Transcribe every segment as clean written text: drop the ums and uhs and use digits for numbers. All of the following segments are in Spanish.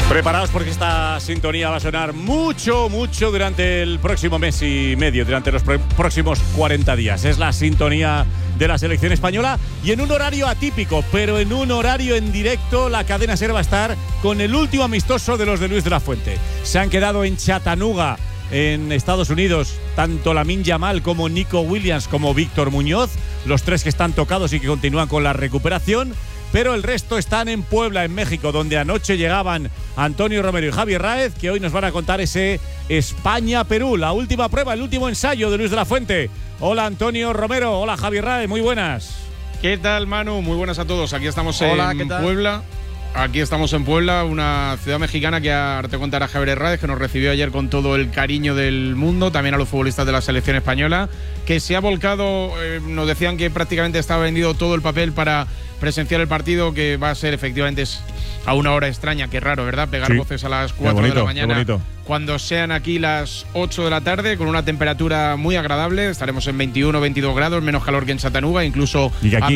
Preparaos porque esta sintonía va a sonar mucho durante el próximo mes y medio, durante los próximos 40 días. Es la sintonía de la selección española y en un horario atípico, pero en un horario en directo. La cadena SER va a estar con el último amistoso de los de Luis de la Fuente. Se han quedado en Chattanooga, en Estados Unidos, tanto Lamine Yamal como Nico Williams como Víctor Muñoz, los tres que están tocados y que continúan con la recuperación. Pero el resto están en Puebla, en México, donde anoche llegaban Antonio Romero y Javi Ráez, que hoy nos van a contar ese España-Perú, la última prueba, el último ensayo de Luis de la Fuente. Hola Antonio Romero, hola Javi Ráez, muy buenas. ¿Qué tal, Manu? Muy buenas a todos. Aquí estamos en Puebla. Aquí estamos en Puebla, una ciudad mexicana que ahora te contará Javier Ráez, que nos recibió ayer con todo el cariño del mundo, también a los futbolistas de la selección española, que se ha volcado, nos decían que prácticamente estaba vendido todo el papel para presenciar el partido, que va a ser efectivamente a una hora extraña, qué raro, ¿verdad? Pegar voces a las 4 de la mañana cuando sean aquí las 8 de la tarde, con una temperatura muy agradable. Estaremos en 21 o 22 grados, menos calor que en Chattanooga, incluso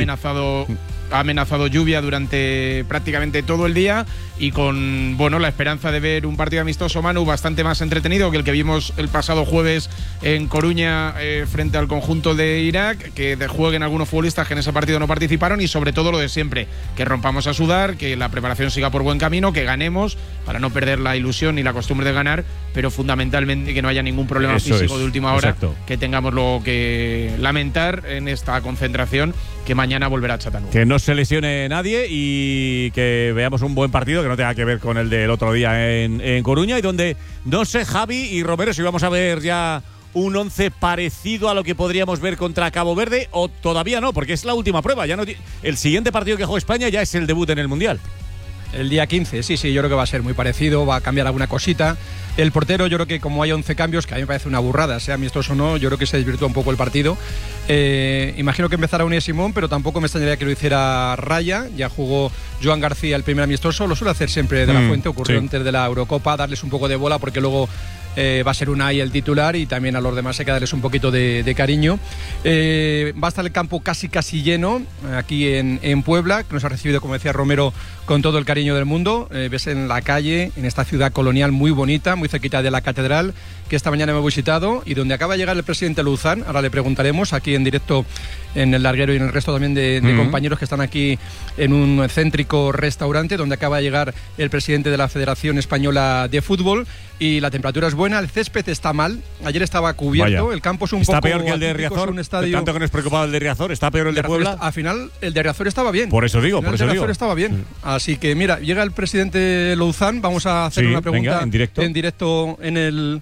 ha amenazado lluvia durante prácticamente todo el día, y con la esperanza de ver un partido amistoso, Manu, bastante más entretenido que el que vimos el pasado jueves en Coruña frente al conjunto de Irak, que jueguen algunos futbolistas que en ese partido no participaron, y sobre todo lo de siempre, que rompamos a sudar, que la preparación siga por buen camino, que ganemos para no perder la ilusión y la costumbre de ganar, pero fundamentalmente que no haya ningún problema físico de última hora, que tengamos luego que lamentar en esta concentración, que mañana volverá a Chattanooga. Que no se lesione nadie y que veamos un buen partido que no tenga que ver con el del otro día en Coruña, y donde no sé, Javi y Romero, si vamos a ver ya un 11 parecido a lo que podríamos ver contra Cabo Verde, o todavía no, porque es la última prueba. Ya no, el siguiente partido que juega España ya es el debut en el Mundial. El día 15, sí, yo creo que va a ser muy parecido, va a cambiar alguna cosita. El portero, yo creo que como hay 11 cambios, que a mí me parece una burrada, sea amistoso o no, yo creo que se desvirtúa un poco el partido. Imagino que empezará Unai Simón, pero tampoco me extrañaría que lo hiciera Raya. Ya jugó Joan García el primer amistoso, lo suele hacer siempre de la Fuente, ocurrió antes de la Eurocopa, darles un poco de bola, porque luego va a ser Unai el titular, y también a los demás hay que darles un poquito de cariño. Va a estar el campo casi lleno aquí en Puebla, que nos ha recibido, como decía Romero, con todo el cariño del mundo. Ves en la calle, en esta ciudad colonial muy bonita, muy cerquita de la catedral, que esta mañana me he visitado, y donde acaba de llegar el presidente Louzán. Ahora le preguntaremos aquí en directo en el larguero y en el resto también de compañeros que están aquí en un céntrico restaurante donde acaba de llegar el presidente de la Federación Española de Fútbol, y la temperatura es buena, el césped está mal, ayer estaba cubierto. Vaya. El campo es un poco... ¿Está peor que el de Riazor? Tanto que nos preocupaba el de Riazor, ¿está peor el de Puebla? Al final el de Riazor estaba bien. Por eso digo, El de Riazor estaba bien. Así que mira, llega el presidente Louzán, vamos a hacer una pregunta en directo en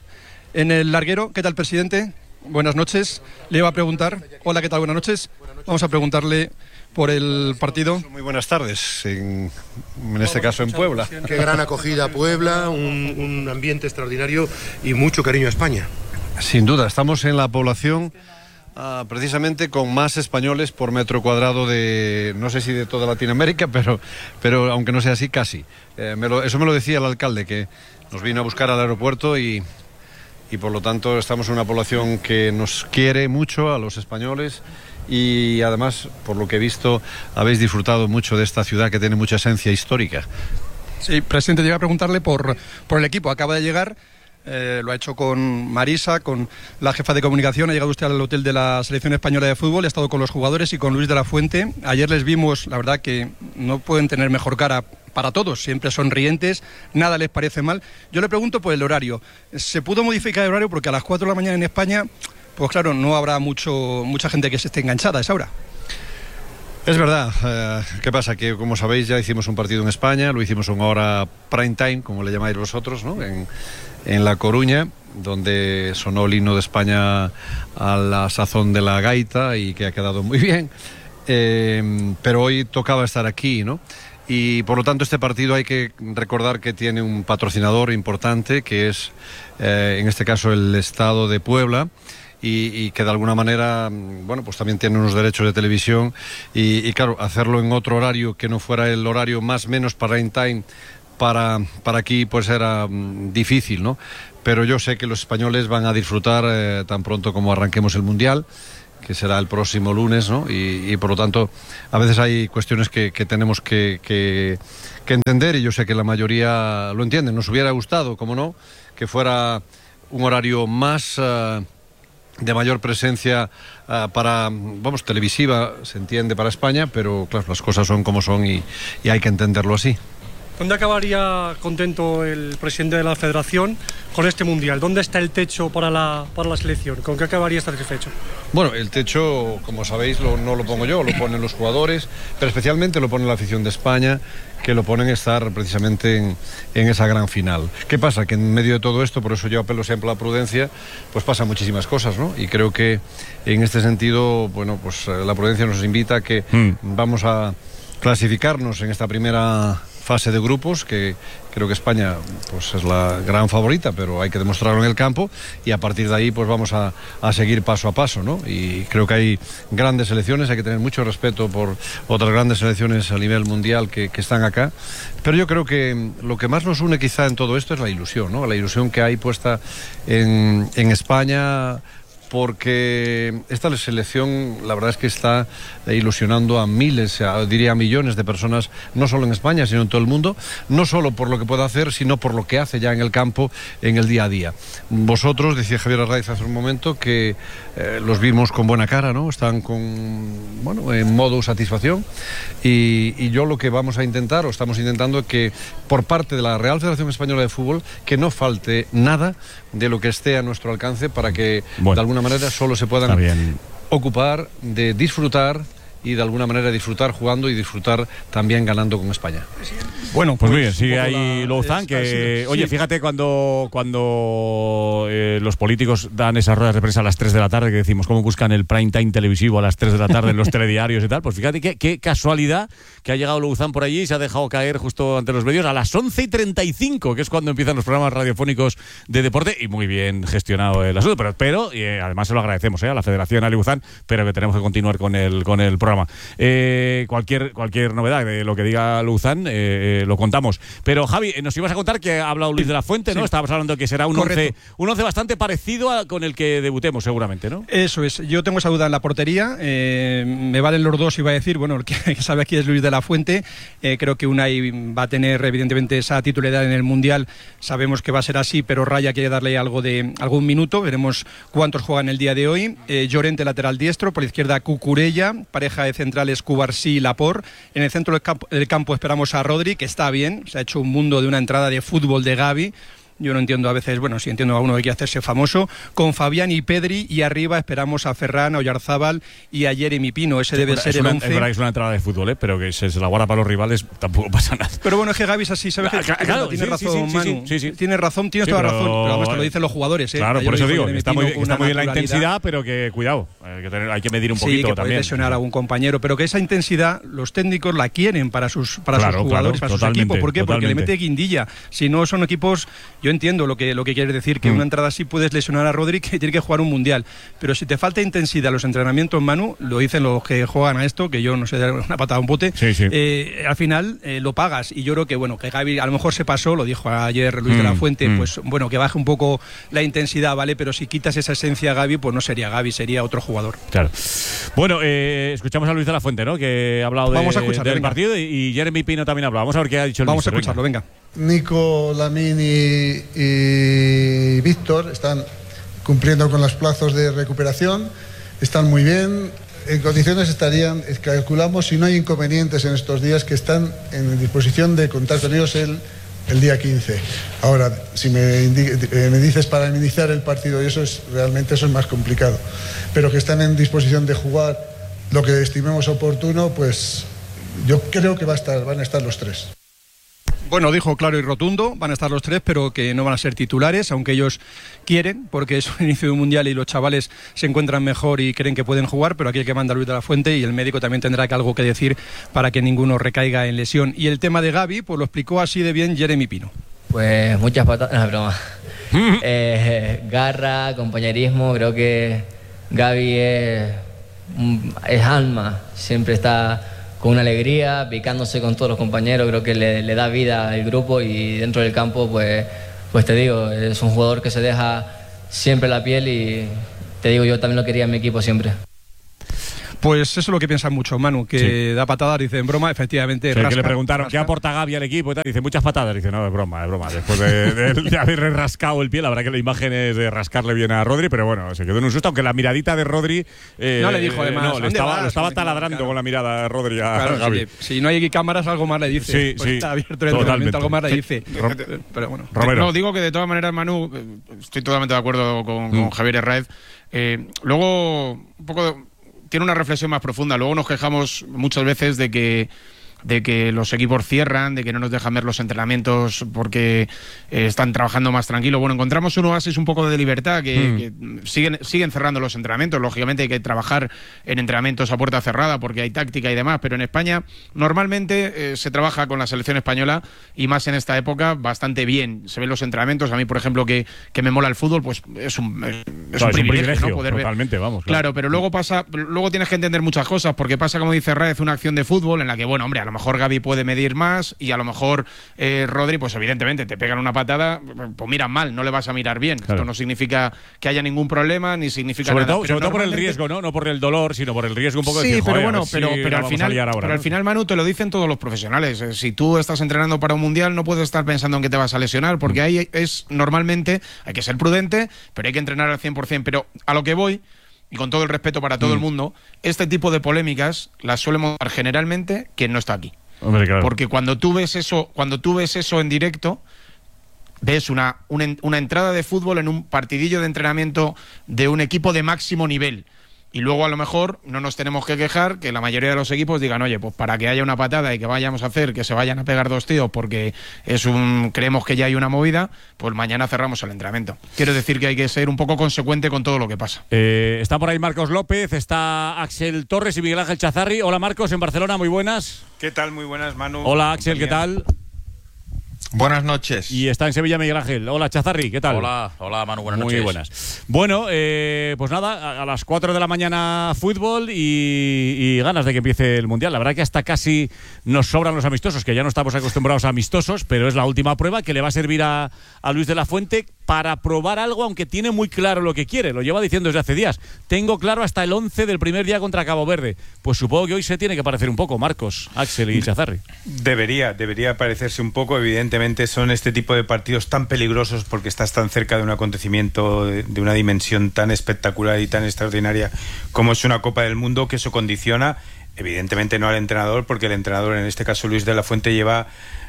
el larguero. ¿Qué tal, presidente? Buenas noches. Le iba a preguntar. Hola, ¿qué tal? Buenas noches. Vamos a preguntarle por el partido. Muy buenas tardes, en este caso en Puebla. Qué gran acogida a Puebla, un ambiente extraordinario y mucho cariño a España. Sin duda, estamos en la población precisamente con más españoles por metro cuadrado de, no sé si de toda Latinoamérica, pero aunque no sea así, casi. Eso me lo decía el alcalde, que nos vino a buscar al aeropuerto, y por lo tanto estamos en una población que nos quiere mucho a los españoles, y además, por lo que he visto, habéis disfrutado mucho de esta ciudad que tiene mucha esencia histórica. Sí, presidente, llega a preguntarle por el equipo. Acaba de llegar, lo ha hecho con Marisa, con la jefa de comunicación. Ha llegado usted al hotel de la Selección Española de Fútbol, ha estado con los jugadores y con Luis de la Fuente. Ayer les vimos, la verdad que no pueden tener mejor cara para todos, siempre sonrientes, nada les parece mal. Yo le pregunto por el horario. ¿Se pudo modificar el horario? Porque a las 4 de la mañana en España, pues claro, no habrá mucha gente que se esté enganchada a esa hora. Es verdad. ¿Qué pasa? Que, como sabéis, ya hicimos un partido en España, lo hicimos a una hora prime time, como le llamáis vosotros, ¿no? En La Coruña, donde sonó el himno de España a la sazón de la gaita, y que ha quedado muy bien. Pero hoy tocaba estar aquí, ¿no? Y por lo tanto este partido hay que recordar que tiene un patrocinador importante, que es en este caso el Estado de Puebla, y que de alguna manera, bueno, pues también tiene unos derechos de televisión, y claro, hacerlo en otro horario que no fuera el horario más o menos prime time para aquí, pues era difícil, ¿no? Pero yo sé que los españoles van a disfrutar tan pronto como arranquemos el Mundial, que será el próximo lunes, ¿no? Y por lo tanto, a veces hay cuestiones que tenemos que entender, y yo sé que la mayoría lo entienden. Nos hubiera gustado, como no, que fuera un horario más de mayor presencia televisiva, se entiende, para España, pero claro, las cosas son como son y hay que entenderlo así. ¿Dónde acabaría contento el presidente de la Federación con este Mundial? ¿Dónde está el techo para la selección? ¿Con qué acabaría satisfecho? Bueno, el techo, como sabéis, no lo pongo yo, lo ponen los jugadores, pero especialmente lo pone la afición de España, que lo ponen estar precisamente en esa gran final. ¿Qué pasa? Que en medio de todo esto, por eso yo apelo siempre a la prudencia, pues pasan muchísimas cosas, ¿no? Y creo que en este sentido, bueno, pues la prudencia nos invita a que vamos a clasificarnos en esta primera fase de grupos, que creo que España pues es la gran favorita, pero hay que demostrarlo en el campo, y a partir de ahí pues vamos a seguir paso a paso, ¿no? Y creo que hay grandes selecciones, hay que tener mucho respeto por otras grandes selecciones a nivel mundial que están acá, pero yo creo que lo que más nos une quizá en todo esto es la ilusión, ¿no? La ilusión que hay puesta en España, porque esta selección, la verdad es que está ilusionando a miles, diría a millones de personas, no solo en España, sino en todo el mundo, no solo por lo que puede hacer, sino por lo que hace ya en el campo, en el día a día. Vosotros, decía Javier Arraiz hace un momento, que los vimos con buena cara, ¿no? Están en modo satisfacción, y yo lo que vamos a intentar, o estamos intentando, que por parte de la Real Federación Española de Fútbol, que no falte nada de lo que esté a nuestro alcance para que de alguna manera solo se puedan ocupar de disfrutar, y de alguna manera disfrutar jugando y disfrutar también ganando con España. Bueno, pues muy bien, sigue ahí Louzán, que oye, fíjate cuando los políticos dan esas ruedas de prensa a las 3 de la tarde, que decimos cómo buscan el prime time televisivo a las 3 de la tarde en los telediarios y tal, pues fíjate qué casualidad que ha llegado Louzán por allí y se ha dejado caer justo ante los medios a las 11:35, que es cuando empiezan los programas radiofónicos de deporte, y muy bien gestionado el asunto, pero además se lo agradecemos a la Federación, a Louzán, pero que tenemos que continuar con el programa. Cualquier novedad de lo que diga Louzán lo contamos. Pero Javi, nos ibas a contar que ha hablado Luis de la Fuente, ¿no? Sí. Estábamos hablando de que será un once bastante parecido con el que debutemos seguramente, ¿no? Eso es, yo tengo esa duda en la portería, me valen los dos, iba a decir, bueno, el que sabe aquí es Luis de la Fuente, creo que Unai va a tener evidentemente esa titularidad en el Mundial, sabemos que va a ser así, pero Raya quiere darle algún minuto, veremos cuántos juegan el día de hoy. Llorente, lateral diestro, por la izquierda Cucurella, pareja de centrales Cubarsí y Laporte. En el centro del campo esperamos a Rodri, que está bien, se ha hecho un mundo de una entrada de fútbol de Gavi. Yo no entiendo a veces, bueno, sí entiendo a uno que quiere hacerse famoso, con Fabián y Pedri, y arriba esperamos a Ferran, a Oyarzábal y a Jeremy Pino. Ese debe ser el 11. Es verdad que es una entrada de fútbol, pero que se la guarda para los rivales tampoco pasa nada. Pero bueno, es que Gavi es así, ¿sabes? Claro, tiene razón, Manu. Sí. Tienes toda razón, pero además te lo dicen los jugadores. Claro, por eso digo, está muy bien la intensidad, pero que cuidado, hay que medir un poquito que también. Puede lesionar a algún compañero, pero que esa intensidad los técnicos la quieren para sus jugadores, para sus equipos. ¿Por qué? Porque le mete guindilla. Si no son equipos, yo entiendo lo que quiere decir, que una entrada así puedes lesionar a Rodri, que tiene que jugar un Mundial, pero si te falta intensidad en los entrenamientos, Manu, lo dicen los que juegan a esto, que yo no sé, una patada, un bote, al final lo pagas, y yo creo que Gavi a lo mejor se pasó, lo dijo ayer Luis de la Fuente, pues bueno, que baje un poco la intensidad, ¿vale? Pero si quitas esa esencia a Gavi, pues no sería Gavi, sería otro jugador. Claro. Bueno, escuchamos a Luis de la Fuente, ¿no? Que ha hablado del partido, y Jeremy Pino también ha hablado. Vamos a ver qué ha dicho el Vamos a escucharlo, venga. Nico, Lamine y Víctor están cumpliendo con los plazos de recuperación, están muy bien, en condiciones estarían, calculamos, si no hay inconvenientes en estos días, que están en disposición de contar con ellos el día 15. Ahora, si me dices para iniciar el partido, y eso es más complicado, pero que están en disposición de jugar lo que estimemos oportuno, pues yo creo que van a estar los tres. Bueno, dijo claro y rotundo, van a estar los tres, pero que no van a ser titulares, aunque ellos quieren, porque es un inicio de un Mundial y los chavales se encuentran mejor y creen que pueden jugar, pero aquí el que manda Luis de la Fuente, y el médico también tendrá algo que decir para que ninguno recaiga en lesión. Y el tema de Gavi, pues lo explicó así de bien Jeremy Pino. Pues muchas patadas, no, broma. Garra, compañerismo, creo que Gavi es alma, siempre está con una alegría, picándose con todos los compañeros, creo que le da vida al grupo, y dentro del campo, pues te digo, es un jugador que se deja siempre la piel, y te digo, yo también lo quería en mi equipo siempre. Pues eso es lo que piensan mucho, Manu, que da patadas, dice en broma, efectivamente. Que le preguntaron qué aporta Gavi al equipo y tal, dice muchas patadas, dice no, es broma. Después de haberle rascado el pie, la verdad que la imagen es de rascarle bien a Rodri, pero bueno, se quedó en un susto, aunque la miradita de Rodri no le dijo además, no, le estaba taladrando con la mirada de Rodri a Gavi. Si no hay cámaras, algo más le dice. Sí, está abierto el entrenamiento, algo más le dice. Pero bueno, Romero. No, digo que de todas maneras, Manu, estoy totalmente de acuerdo con Javier Herráez. Luego, un poco tiene una reflexión más profunda. Luego nos quejamos muchas veces de que los equipos cierran, de que no nos dejan ver los entrenamientos porque están trabajando más tranquilo. Bueno, encontramos un oasis un poco de libertad que siguen cerrando los entrenamientos. Lógicamente hay que trabajar en entrenamientos a puerta cerrada porque hay táctica y demás, pero en España normalmente se trabaja con la selección española y más en esta época bastante bien. Se ven los entrenamientos. A mí, por ejemplo, que me mola el fútbol, pues es un privilegio, ¿no? Poder totalmente, ver. Vamos. Claro, pero luego tienes que entender muchas cosas porque pasa, como dice Raez, una acción de fútbol en la que, bueno, hombre, a lo mejor Gavi puede medir más y a lo mejor Rodri, pues evidentemente te pegan una patada, pues miran mal, no le vas a mirar bien. Claro. Esto no significa que haya ningún problema ni significa sobre nada. Sobre todo por el riesgo, ¿no? No por el dolor, sino por el riesgo un poco de decir, joder, pero al final, Manu, te lo dicen todos los profesionales. Si tú estás entrenando para un mundial, no puedes estar pensando en que te vas a lesionar, porque ahí normalmente hay que ser prudente, pero hay que entrenar al 100%. Pero a lo que voy, y con todo el respeto para todo el mundo, este tipo de polémicas las suele montar generalmente quien no está aquí. Hombre, claro. Porque cuando tú ves eso en directo, ves una entrada de fútbol en un partidillo de entrenamiento de un equipo de máximo nivel. Y luego a lo mejor no nos tenemos que quejar que la mayoría de los equipos digan, oye, pues para que haya una patada y que vayamos a hacer que se vayan a pegar dos tíos porque creemos que ya hay una movida, pues mañana cerramos el entrenamiento. Quiero decir que hay que ser un poco consecuente con todo lo que pasa. Está por ahí Marcos López, está Axel Torres y Miguel Ángel Chazarri. Hola Marcos, en Barcelona, muy buenas. ¿Qué tal? Muy buenas, Manu. Hola Axel, ¿qué tal? Buenas noches. Y está en Sevilla Miguel Ángel. Hola Chazarri, ¿qué tal? Hola Manu, buenas noches. Muy buenas. Bueno, pues nada, a las 4 de la mañana fútbol y ganas de que empiece el Mundial. La verdad que hasta casi nos sobran los amistosos, que ya no estamos acostumbrados a amistosos, pero es la última prueba que le va a servir a Luis de la Fuente para probar algo, aunque tiene muy claro lo que quiere. Lo lleva diciendo desde hace días. Tengo claro hasta el 11 del primer día contra Cabo Verde. Pues supongo que hoy se tiene que parecer un poco, Marcos, Axel y Chazarri. Debería parecerse un poco. Evidentemente son este tipo de partidos tan peligrosos porque estás tan cerca de un acontecimiento de una dimensión tan espectacular y tan extraordinaria como es una Copa del Mundo, que eso condiciona, evidentemente no al entrenador, porque el entrenador, en este caso Luis de la Fuente, lleva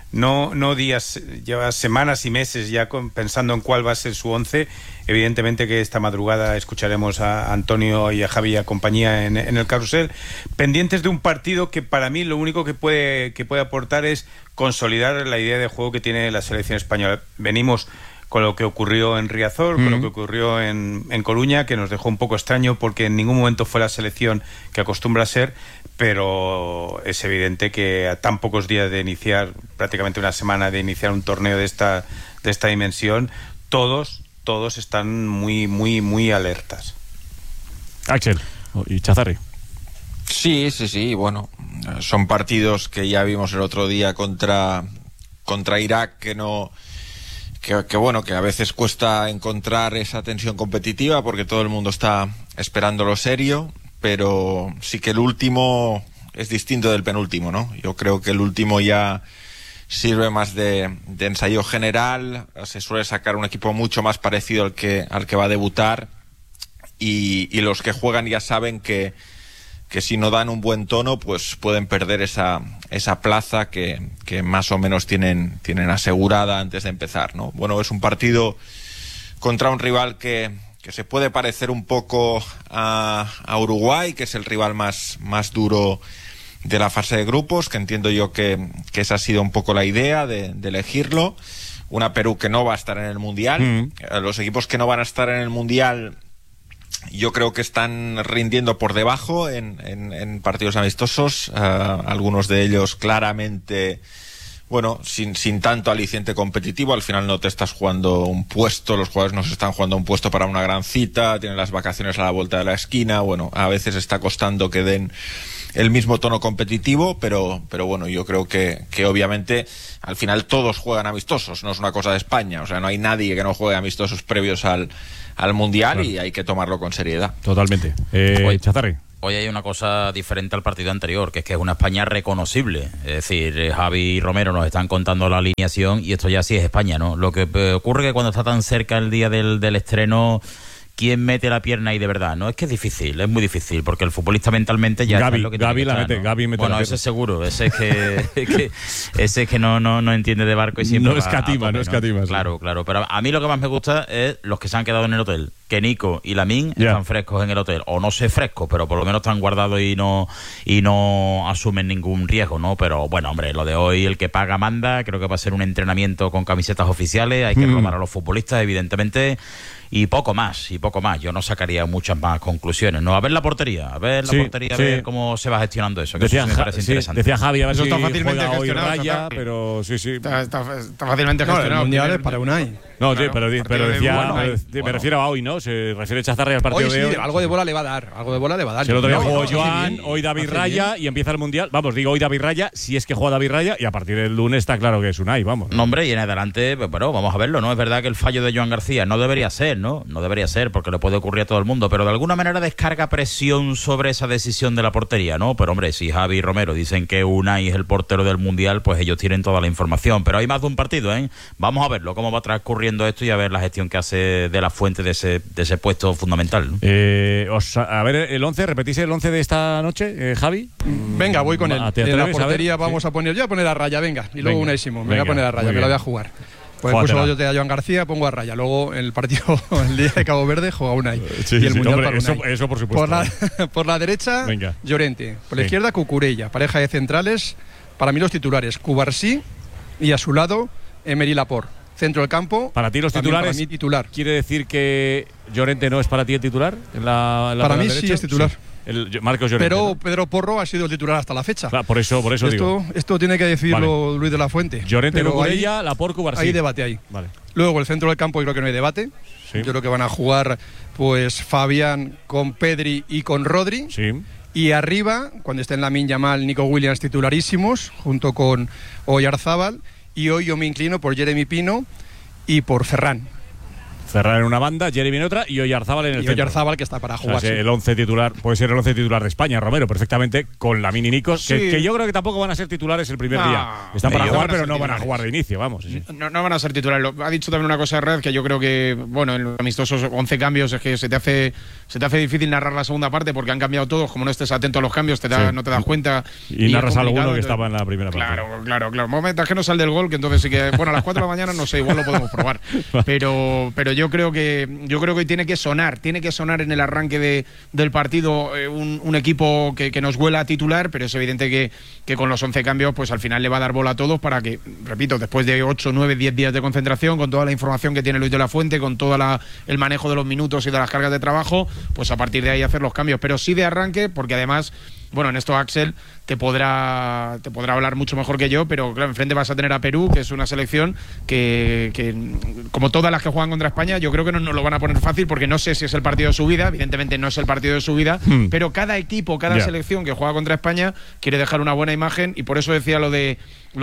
no días, lleva semanas y meses ya pensando en cuál va a ser su 11. Evidentemente que esta madrugada escucharemos a Antonio y a Javi y a compañía en el carrusel, pendientes de un partido que para mí lo único que puede aportar es consolidar la idea de juego que tiene la selección española. Venimos con lo que ocurrió en Riazor, con lo que ocurrió en Coruña, que nos dejó un poco extraño porque en ningún momento fue la selección que acostumbra a ser, pero es evidente que a tan pocos días de iniciar, prácticamente una semana de iniciar un torneo de esta dimensión, todos están muy, muy, muy alertas. Axel y Chazarri. Sí, bueno, son partidos que ya vimos el otro día contra Irak, que a veces cuesta encontrar esa tensión competitiva porque todo el mundo está esperándolo serio, pero sí que el último es distinto del penúltimo, ¿no? Yo creo que el último ya sirve más de ensayo general, se suele sacar un equipo mucho más parecido al que va a debutar y los que juegan ya saben que si no dan un buen tono pues pueden perder esa plaza que más o menos tienen asegurada antes de empezar, ¿no? Bueno, es un partido contra un rival que se puede parecer un poco a Uruguay, que es el rival más duro de la fase de grupos, que entiendo yo que esa ha sido un poco la idea de elegirlo. Una Perú que no va a estar en el Mundial. Los equipos que no van a estar en el Mundial yo creo que están rindiendo por debajo en partidos amistosos, algunos de ellos claramente, bueno, sin tanto aliciente competitivo. Al final no te estás jugando un puesto, los jugadores no se están jugando un puesto para una gran cita, tienen las vacaciones a la vuelta de la esquina. Bueno, a veces está costando que den el mismo tono competitivo, pero bueno, yo creo que obviamente al final todos juegan amistosos, no es una cosa de España, o sea, no hay nadie que no juegue amistosos previos al Mundial, claro. Y hay que tomarlo con seriedad. Totalmente. Chazarri. hoy hay una cosa diferente al partido anterior, que es una España reconocible. Es decir, Javi y Romero nos están contando la alineación y esto ya sí es España, ¿no? Lo que ocurre que cuando está tan cerca el día del estreno, ¿quién mete la pierna ahí de verdad? No, es que es difícil, es muy difícil, porque el futbolista mentalmente ya Gavi, es lo que Gavi tiene que la estar, mete, ¿no? Gavi mete bueno, la ese pierna. es seguro, ese es que no entiende de barco y siempre no escatima, no escatima. Claro, pero a mí lo que más me gusta es los que se han quedado en el hotel, que Nico y Lamine están frescos en el hotel, o no sé frescos, pero por lo menos están guardados y no asumen ningún riesgo, ¿no? Pero bueno, hombre, lo de hoy, el que paga manda, creo que va a ser un entrenamiento con camisetas oficiales, hay que robar a los futbolistas, evidentemente, y poco más. Yo no sacaría muchas más conclusiones, ¿no? A ver la portería, a ver cómo se va gestionando eso, que decía, eso sí me parece interesante. Decía Javi, a ver eso si está fácilmente juega hoy gestionado, Raya, pero sí. Está fácilmente gestionado. El Mundial es para Unai. No, claro, pero decía, bueno, me refiero a hoy, ¿no? Se refiere Chazarri al partido hoy de hoy. algo de bola le va a dar. Si el otro día jugó hace Joan, bien, hoy David hace Raya bien. y empieza el Mundial. Vamos, digo hoy David Raya, si es que juega David Raya, y a partir del lunes está claro que es Unai, vamos. No, hombre, y en adelante, bueno, vamos a verlo, ¿no? Es verdad que el fallo de Joan García no debería ser, ¿no? No debería ser, porque le puede ocurrir a todo el mundo, pero de alguna manera descarga presión sobre esa decisión de la portería, ¿no? Pero, hombre, si Javi y Romero dicen que Unai es el portero del Mundial, pues ellos tienen toda la información. Pero hay más de un partido, ¿eh? Vamos a verlo, cómo va transcurriendo esto y a ver la gestión que hace de la Fuente de ese puesto fundamental, ¿no? A ver, el 11, repetís el 11 de esta noche, Javi. Venga, voy con él. ¿Te En la atreves? portería A ver, vamos a poner, yo voy a poner a Raya, venga, y luego Unai Simón, me voy a poner a Raya, muy me la voy a bien. jugar. Pues Júgatela. puso yo a Joan García, pongo a Raya. Luego el partido, el día de Cabo Verde, juega Unai. Sí, y el sí, Mundial hombre, para Unai. eso por supuesto. Por la derecha, Venga. Llorente. Por la Sí. izquierda, Cucurella. Pareja de centrales, para mí los titulares, Cubarsí y a su lado, Emery Laporte. Centro del campo. Para ti los también titulares, para mí titular. ¿Quiere decir que Llorente no es para ti el titular? Para mí sí es titular. Marcos Llorente. Pero ¿no? Pedro Porro ha sido el titular hasta la fecha. Claro, por eso digo. Esto tiene que decirlo Luis de la Fuente. Llorente, Pero Cucurella, Laporte, Cubarsí. Hay debate ahí. Vale. Luego el centro del campo yo creo que no hay debate. Sí. Yo creo que van a jugar pues Fabián con Pedri y con Rodri. Sí. Y arriba, cuando estén Lamine Yamal, Nico Williams titularísimos, junto con Oyarzábal. Y hoy yo me inclino por Jeremy Pino y por Ferran. Ferran en una banda, Jeremy en otra y Oyarzábal en el centro. Oyarzábal que está para jugar. O sea, el 11 titular puede ser el 11 titular de España, Romero, perfectamente, con Lamine y Nico, que yo creo que tampoco van a ser titulares el primer día. Están para jugar, pero no van a jugar de inicio, vamos. Sí. No van a ser titulares. Ha dicho también una cosa de Red que yo creo que, bueno, en los amistosos 11 cambios es que se te hace difícil narrar la segunda parte porque han cambiado todos. Como no estés atento a los cambios, no te das cuenta. Y narras alguno que estaba en la primera parte. Claro. Momentos que no sale del gol, que entonces sí que, bueno, a las 4 de la mañana no sé, igual lo podemos probar. Pero yo creo que hoy tiene que sonar en el arranque del partido un equipo que nos huela a titular, pero es evidente que con los 11 cambios pues al final le va a dar bola a todos para que, repito, después de 8, 9, 10 días de concentración, con toda la información que tiene Luis de la Fuente, con todo el manejo de los minutos y de las cargas de trabajo, pues a partir de ahí hacer los cambios, pero sí de arranque, porque además, bueno, en esto Axel te podrá hablar mucho mejor que yo, pero claro, enfrente vas a tener a Perú, que es una selección que como todas las que juegan contra España, yo creo que no nos lo van a poner fácil, porque no sé si es el partido de su vida, evidentemente no es el partido de su vida, pero cada equipo, cada selección que juega contra España quiere dejar una buena imagen, y por eso decía lo de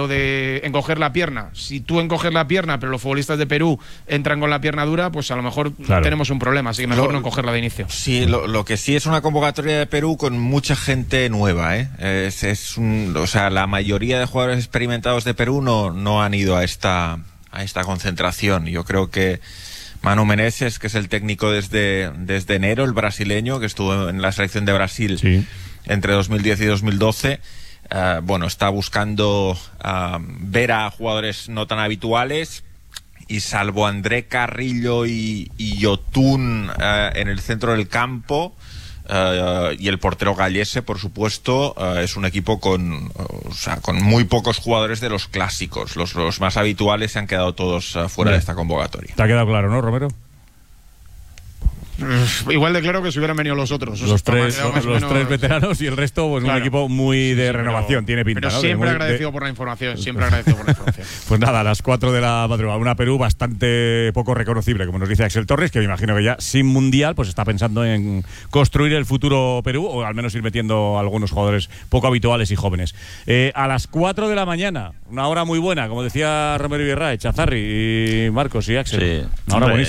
encoger la pierna. Si tú encoges la pierna, pero los futbolistas de Perú entran con la pierna dura, pues a lo mejor tenemos un problema, así que mejor no encogerla de inicio. Sí, lo que sí es una convocatoria de Perú con mucha gente nueva, ¿eh? O sea, la mayoría de jugadores experimentados de Perú no han ido a esta concentración. Yo creo que Manu Menezes, que es el técnico desde enero, el brasileño, que estuvo en la selección de Brasil entre 2010 y 2012, está buscando ver a jugadores no tan habituales, y salvo André Carrillo y Yotun en el centro del campo, y el portero Gallese, por supuesto, es un equipo con muy pocos jugadores de los clásicos. Los más habituales se han quedado todos fuera de esta convocatoria. ¿Te ha quedado claro, no, Romero? Igual de claro que si hubieran venido los otros. Los tres veteranos y el resto, pues un equipo muy de renovación, tiene pinta. Pero ¿no? siempre agradecido por la información, Pues nada, a las 4 de la madrugada, una Perú bastante poco reconocible, como nos dice Axel Torres, que me imagino que ya sin Mundial pues está pensando en construir el futuro Perú, o al menos ir metiendo algunos jugadores poco habituales y jóvenes. A las 4 de la mañana, una hora muy buena, como decía Romero Ibirrae, Chazarri y Marcos y Axel. Sí. Una hora buenísima.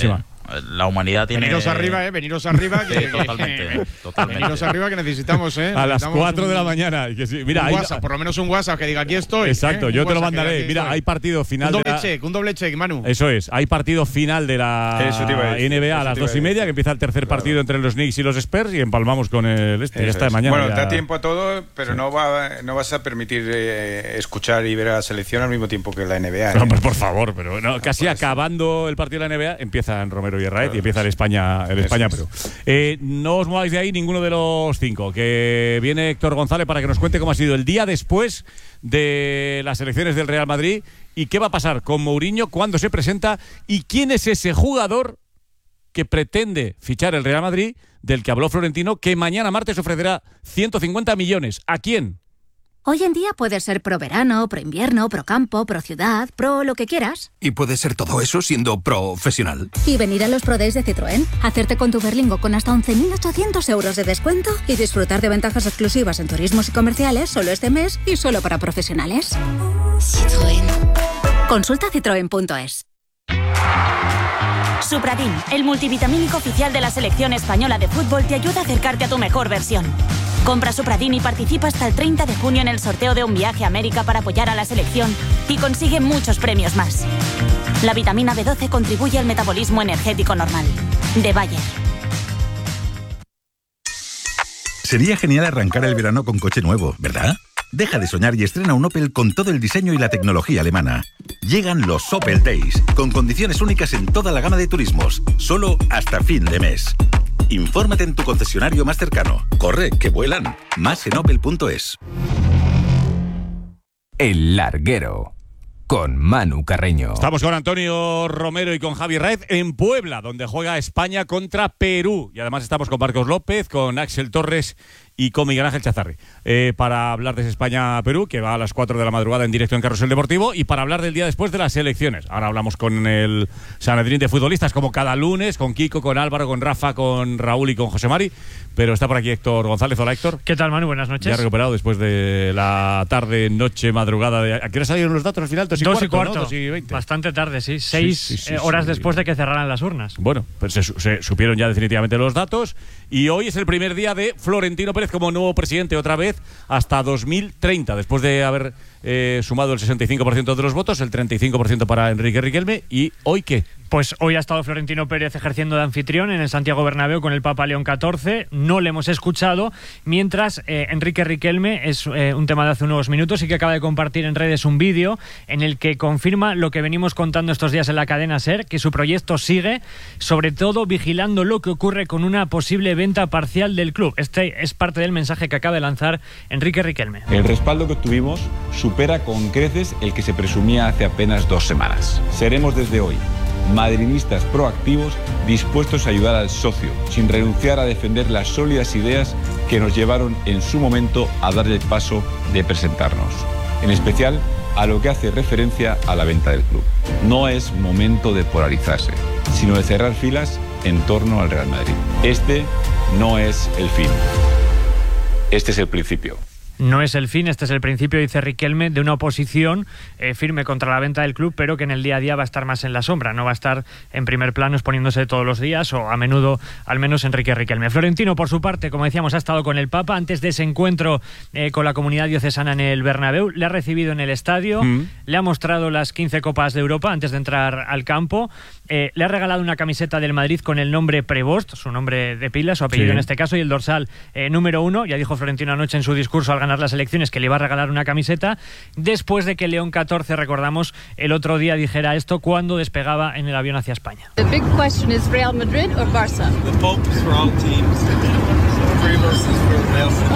La humanidad tiene... Veniros arriba, veniros arriba. Totalmente. Veniros arriba que necesitamos, A las 4 de la mañana. Que sí. Mira, WhatsApp, por lo menos un WhatsApp que diga aquí estoy. Exacto, yo te lo mandaré. Mira, hay partido final. Un doble check, Manu. Eso es, hay partido final de la NBA a las 2:30, que empieza el tercer partido entre los Knicks y los Spurs, y empalmamos con el ya está de mañana. Bueno, da tiempo a todo, pero no vas a permitir escuchar y ver a la selección al mismo tiempo que la NBA. No, pues por favor, pero no, casi acabando el partido de la NBA empiezan Romero y Herraez y empieza el España-Perú. No os mováis de ahí ninguno de los 5, que viene Héctor González para que nos cuente cómo ha sido el día después de las elecciones del Real Madrid y qué va a pasar con Mourinho, cuándo se presenta y quién es ese jugador que pretende fichar el Real Madrid, del que habló Florentino, que mañana martes ofrecerá 150 millones. ¿A quién? Hoy en día puedes ser pro verano, pro invierno, pro campo, pro ciudad, pro lo que quieras. Y puedes ser todo eso siendo profesional. Y venir a los Pro Days de Citroën, hacerte con tu Berlingo con hasta 11.800 euros de descuento y disfrutar de ventajas exclusivas en turismos y comerciales solo este mes y solo para profesionales. Citroën. Consulta citroen.es. Supradin, el multivitamínico oficial de la selección española de fútbol, te ayuda a acercarte a tu mejor versión. Compra Supradin y participa hasta el 30 de junio en el sorteo de un viaje a América para apoyar a la selección y consigue muchos premios más. La vitamina B12 contribuye al metabolismo energético normal. De Bayer. Sería genial arrancar el verano con coche nuevo, ¿verdad? Deja de soñar y estrena un Opel con todo el diseño y la tecnología alemana. Llegan los Opel Days, con condiciones únicas en toda la gama de turismos, solo hasta fin de mes. Infórmate en tu concesionario más cercano. Corre, que vuelan. Más en opel.es. El Larguero, con Manu Carreño. Estamos con Antonio Romero y con Javi Raez en Puebla, donde juega España contra Perú. Y además estamos con Marcos López, con Axel Torres y con Miguel Ángel Chazarri, para hablar de España-Perú, que va a las 4 de la madrugada en directo en Carrusel Deportivo, y para hablar del día después de las elecciones. Ahora hablamos con el Sanedrín de futbolistas, como cada lunes, con Kiko, con Álvaro, con Rafa, con Raúl y con José Mari, pero está por aquí Héctor González. Hola, Héctor. ¿Qué tal, Manu? Buenas noches. Ya recuperado después de la tarde, noche, madrupida. ¿A qué hora salieron los datos al final? 2 y cuarto. ¿No? 2 y 20. Bastante tarde, sí. 6 horas después de que cerraran las urnas. Bueno, pues se supieron ya definitivamente los datos, y hoy es el primer día de Florentino Pérez como nuevo presidente otra vez hasta 2030, después de haber sumado el 65% de los votos, el 35% para Enrique Riquelme. ¿Y hoy qué? Pues hoy ha estado Florentino Pérez ejerciendo de anfitrión en el Santiago Bernabéu con el Papa León XIV. No le hemos escuchado, mientras Enrique Riquelme, es un tema de hace unos minutos, y que acaba de compartir en redes un vídeo en el que confirma lo que venimos contando estos días en la cadena SER, que su proyecto sigue, sobre todo vigilando lo que ocurre con una posible venta parcial del club. Este es parte del mensaje que acaba de lanzar Enrique Riquelme. El respaldo que obtuvimos supera con creces el que se presumía hace apenas 2 semanas. Seremos desde hoy madridistas proactivos, dispuestos a ayudar al socio, sin renunciar a defender las sólidas ideas que nos llevaron en su momento a dar el paso de presentarnos, en especial a lo que hace referencia a la venta del club. No es momento de polarizarse, sino de cerrar filas en torno al Real Madrid. Este no es el fin, este es el principio. No es el fin, este es el principio, dice Riquelme, de una oposición firme contra la venta del club, pero que en el día a día va a estar más en la sombra, no va a estar en primer plano exponiéndose todos los días, o a menudo, al menos Enrique Riquelme. Florentino, por su parte, como decíamos, ha estado con el Papa antes de ese encuentro con la comunidad diocesana en el Bernabéu. Le ha recibido en el estadio, le ha mostrado las 15 Copas de Europa antes de entrar al campo, le ha regalado una camiseta del Madrid con el nombre Prevost, su nombre de pila, su apellido en este caso, y el dorsal número 1. Ya dijo Florentino anoche en su discurso al ganar las elecciones que le iba a regalar una camiseta, después de que León XIV, recordamos, el otro día dijera esto cuando despegaba en el avión hacia España. The big question is Real Madrid or Barça? The Pope is for all teams. Prevost is for Real Madrid.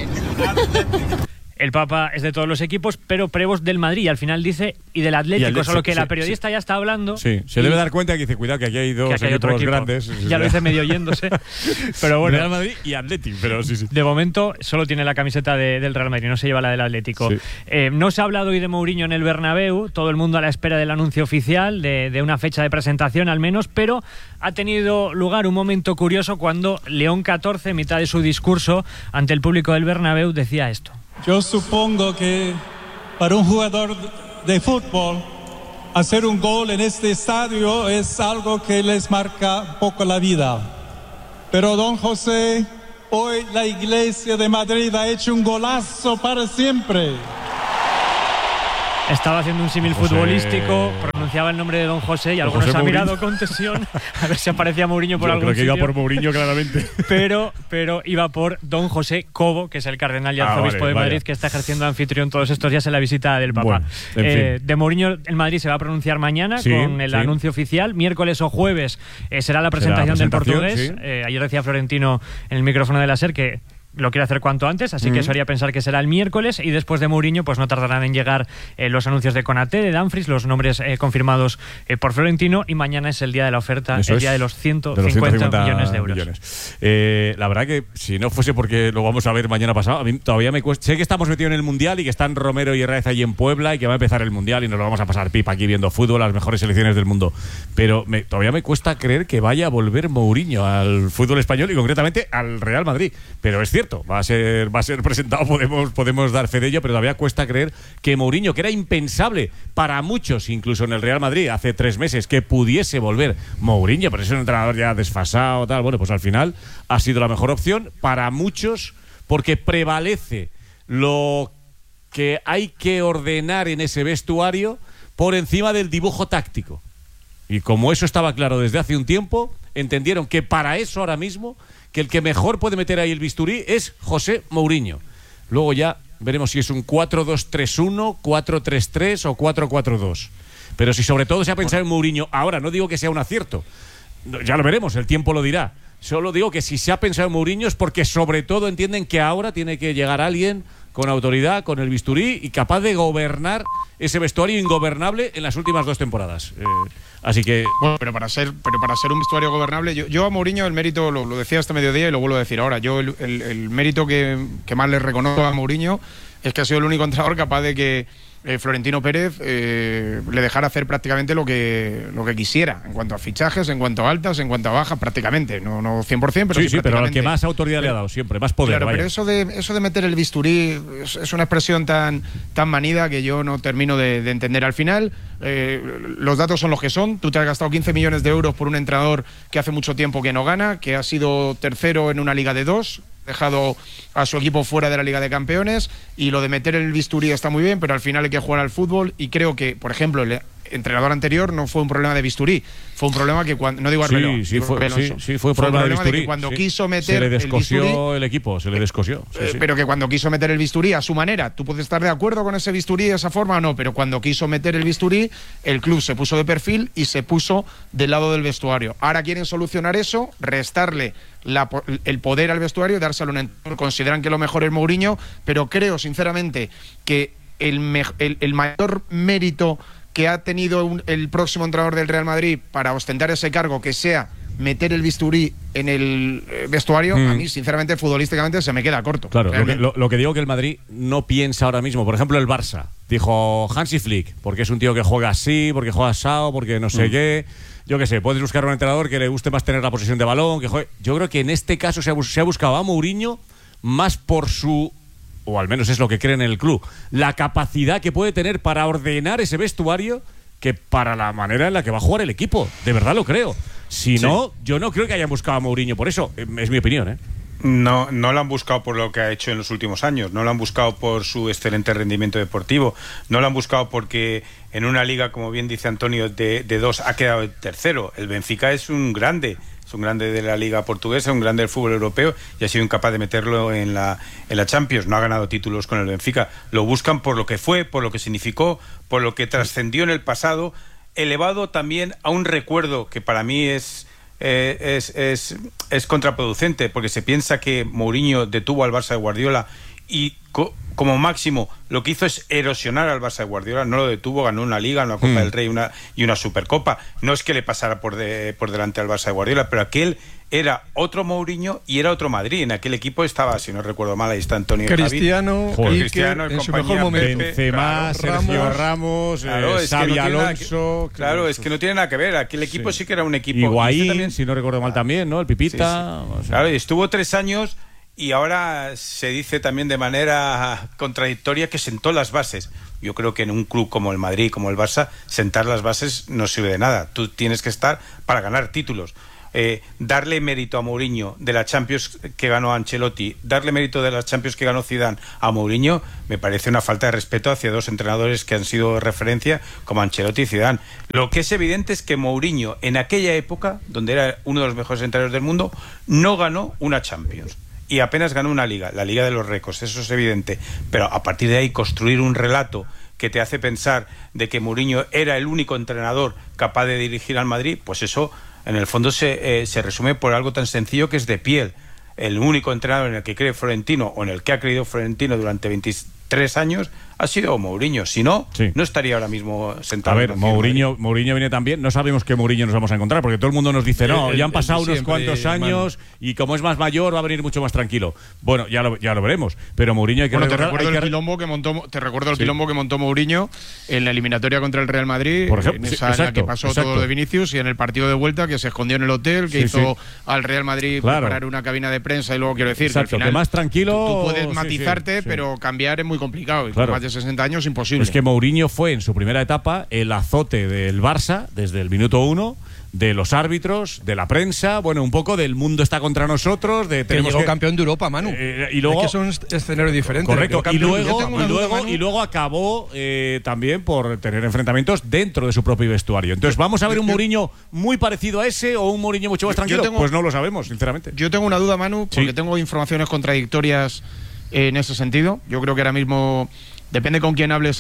All right. El Papa es de todos los equipos, pero Prevost del Madrid, y al final dice, y del Atlético, solo que la periodista ya está hablando. Sí, se debe dar cuenta que dice, cuidado, que aquí hay dos equipos grandes. Ya lo dice medio oyéndose. Pero bueno, Real Madrid y Atlético, pero sí. De momento solo tiene la camiseta del Real Madrid, no se lleva la del Atlético. Sí. No se ha hablado hoy de Mourinho en el Bernabéu, todo el mundo a la espera del anuncio oficial, de una fecha de presentación al menos, pero ha tenido lugar un momento curioso cuando León XIV, en mitad de su discurso ante el público del Bernabéu, decía esto. Yo supongo que para un jugador de fútbol hacer un gol en este estadio es algo que les marca un poco la vida. Pero don José, hoy la Iglesia de Madrid ha hecho un golazo para siempre. Estaba haciendo un símil futbolístico, pronunciaba el nombre de don José y algunos han mirado con tensión a ver si aparecía Mourinho por algún sitio. Yo creo que iba por Mourinho claramente. Pero iba por don José Cobo, que es el cardenal y arzobispo de Madrid, que está ejerciendo de anfitrión todos estos días en la visita del Papa. Bueno, en fin. De Mourinho en Madrid se va a pronunciar mañana con el anuncio oficial. Miércoles o jueves será la presentación del portugués. Ayer decía Florentino en el micrófono de la SER que lo quiere hacer cuanto antes, así que eso haría pensar que será el miércoles, y después de Mourinho pues no tardarán en llegar los anuncios de Konaté, de Dumfries, los nombres confirmados por Florentino, y mañana es el día de la oferta, el día de los 150 millones de euros. La verdad que si no fuese porque lo vamos a ver mañana pasado, a mí todavía me cuesta. Sé que estamos metidos en el Mundial y que están Romero y Herrera allí en Puebla y que va a empezar el Mundial y nos lo vamos a pasar pipa aquí viendo fútbol, las mejores selecciones del mundo, pero todavía me cuesta creer que vaya a volver Mourinho al fútbol español y concretamente al Real Madrid, pero es cierto, va a ser presentado, podemos dar fe de ello, pero todavía cuesta creer que Mourinho, que era impensable para muchos, incluso en el Real Madrid hace 3 meses, que pudiese volver Mourinho, pero es un entrenador ya desfasado, tal. Bueno, pues al final ha sido la mejor opción para muchos porque prevalece lo que hay que ordenar en ese vestuario por encima del dibujo táctico. Y como eso estaba claro desde hace un tiempo, entendieron que para eso ahora mismo, que el que mejor puede meter ahí el bisturí es José Mourinho. Luego ya veremos si es un 4-2-3-1, 4-3-3 o 4-4-2. Pero si sobre todo se ha pensado en Mourinho ahora, no digo que sea un acierto, ya lo veremos, el tiempo lo dirá. Solo digo que si se ha pensado en Mourinho es porque sobre todo entienden que ahora tiene que llegar alguien con autoridad, con el bisturí y capaz de gobernar ese vestuario ingobernable en las últimas 2 temporadas. Así que… Bueno, pero para ser un vestuario gobernable, yo a Mourinho el mérito, lo decía este mediodía y lo vuelvo a decir ahora, yo el mérito que más le reconozco a Mourinho es que ha sido el único entrenador capaz de que Florentino Pérez le dejara hacer prácticamente lo que quisiera, en cuanto a fichajes, en cuanto a altas, en cuanto a bajas, prácticamente, no 100%, pero sí, pero al que más autoridad le ha dado siempre, más poder. Claro, pero eso de meter el bisturí es una expresión tan manida que yo no termino de entender. Al final, los datos son los que son. Tú te has gastado 15 millones de euros por un entrenador que hace mucho tiempo que no gana, que ha sido tercero en una liga de 2, dejado a su equipo fuera de la Liga de Campeones, y lo de meter el bisturí está muy bien, pero al final hay que jugar al fútbol, y creo que, por ejemplo, el entrenador anterior no fue un problema de bisturí, fue un problema que cuando, no digo Arbeloa, fue un problema de bisturí, que cuando quiso meter se le descosió el bisturí, el equipo, se le descosió. Pero que cuando quiso meter el bisturí a su manera, tú puedes estar de acuerdo con ese bisturí de esa forma o no, pero cuando quiso meter el bisturí, el club se puso de perfil y se puso del lado del vestuario. Ahora quieren solucionar eso, restarle el poder al vestuario, dárselo a un entrenador. Consideran que lo mejor es Mourinho, pero creo sinceramente que el mayor mérito que ha tenido el próximo entrenador del Real Madrid para ostentar ese cargo, que sea meter el bisturí en el vestuario, a mí sinceramente futbolísticamente se me queda corto. Claro, lo que digo que el Madrid no piensa ahora mismo. Por ejemplo, el Barça dijo Hansi Flick, porque es un tío que juega así, porque juega asado, porque no sé qué. Yo qué sé, puedes buscar un entrenador que le guste más tener la posesión de balón, que juegue. Yo creo que en este caso se ha buscado a Mourinho más por su, o al menos es lo que creen en el club, la capacidad que puede tener para ordenar ese vestuario, que para la manera en la que va a jugar el equipo. De verdad lo creo. Si no, yo no creo que hayan buscado a Mourinho por eso. Es mi opinión, ¿eh? No lo han buscado por lo que ha hecho en los últimos años, no lo han buscado por su excelente rendimiento deportivo, no lo han buscado porque en una liga, como bien dice Antonio, de 2 ha quedado el tercero. El Benfica es un grande de la liga portuguesa, un grande del fútbol europeo, y ha sido incapaz de meterlo en la Champions. No ha ganado títulos con el Benfica. Lo buscan por lo que fue, por lo que significó, por lo que trascendió en el pasado, elevado también a un recuerdo que para mí es contraproducente, porque se piensa que Mourinho detuvo al Barça de Guardiola y como máximo lo que hizo es erosionar al Barça de Guardiola. No lo detuvo, ganó una Liga, una Copa del Rey y una Supercopa. No es que le pasara por delante al Barça de Guardiola, pero aquel era otro Mourinho y era otro Madrid. En aquel equipo estaba, si no recuerdo mal, ahí está Antonio Cristiano, Cristiano en su mejor momento. Benzema, Sergio Ramos, Xabi Alonso. Claro, es que no tiene nada que ver. Aquel equipo sí que era un equipo. Higuaín, si no recuerdo mal también, ¿no? El Pipita. Sí. Claro, y estuvo 3 años y ahora se dice también de manera contradictoria que sentó las bases. Yo creo que en un club como el Madrid, como el Barça, sentar las bases no sirve de nada. Tú tienes que estar para ganar títulos. Darle mérito a Mourinho de la Champions que ganó Ancelotti, darle mérito de las Champions que ganó Zidane a Mourinho, me parece una falta de respeto hacia dos entrenadores que han sido referencia como Ancelotti y Zidane. Lo que es evidente es que Mourinho, en aquella época, donde era uno de los mejores entrenadores del mundo, no ganó una Champions y apenas ganó una liga, la Liga de los Récords, eso es evidente. Pero a partir de ahí construir un relato que te hace pensar de que Mourinho era el único entrenador capaz de dirigir al Madrid, pues eso en el fondo se resume por algo tan sencillo que es de piel. El único entrenador en el que cree Florentino, o en el que ha creído Florentino durante 23 años, ha sido Mourinho. Si no, no estaría ahora mismo sentado. A ver, Mourinho viene también. No sabemos qué Mourinho nos vamos a encontrar, porque todo el mundo nos dice, no, ya han pasado unos cuantos años y como es más mayor va a venir mucho más tranquilo. Bueno, ya lo veremos. Pero Mourinho hay que te recuerdo el quilombo que montó Mourinho en la eliminatoria contra el Real Madrid, por ejemplo, en esa que pasó todo lo de Vinicius, y en el partido de vuelta que se escondió en el hotel, que hizo al Real Madrid preparar una cabina de prensa, y luego quiero decir que al final que más tranquilo tú puedes matizarte, pero cambiar es muy complicado. Y con más de 60 años imposible. Es que Mourinho fue en su primera etapa el azote del Barça desde el minuto 1, de los árbitros, de la prensa, bueno, un poco del mundo está contra nosotros, de tenemos que campeón de Europa, Manu. Y luego es que es un escenario diferente. Correcto. Y luego acabó también por tener enfrentamientos dentro de su propio vestuario. Entonces, ¿vamos a ver un Mourinho muy parecido a ese o un Mourinho mucho más tranquilo? Pues no lo sabemos, sinceramente. Yo tengo una duda, Manu, porque tengo informaciones contradictorias en ese sentido. Yo creo que ahora mismo depende con quién hables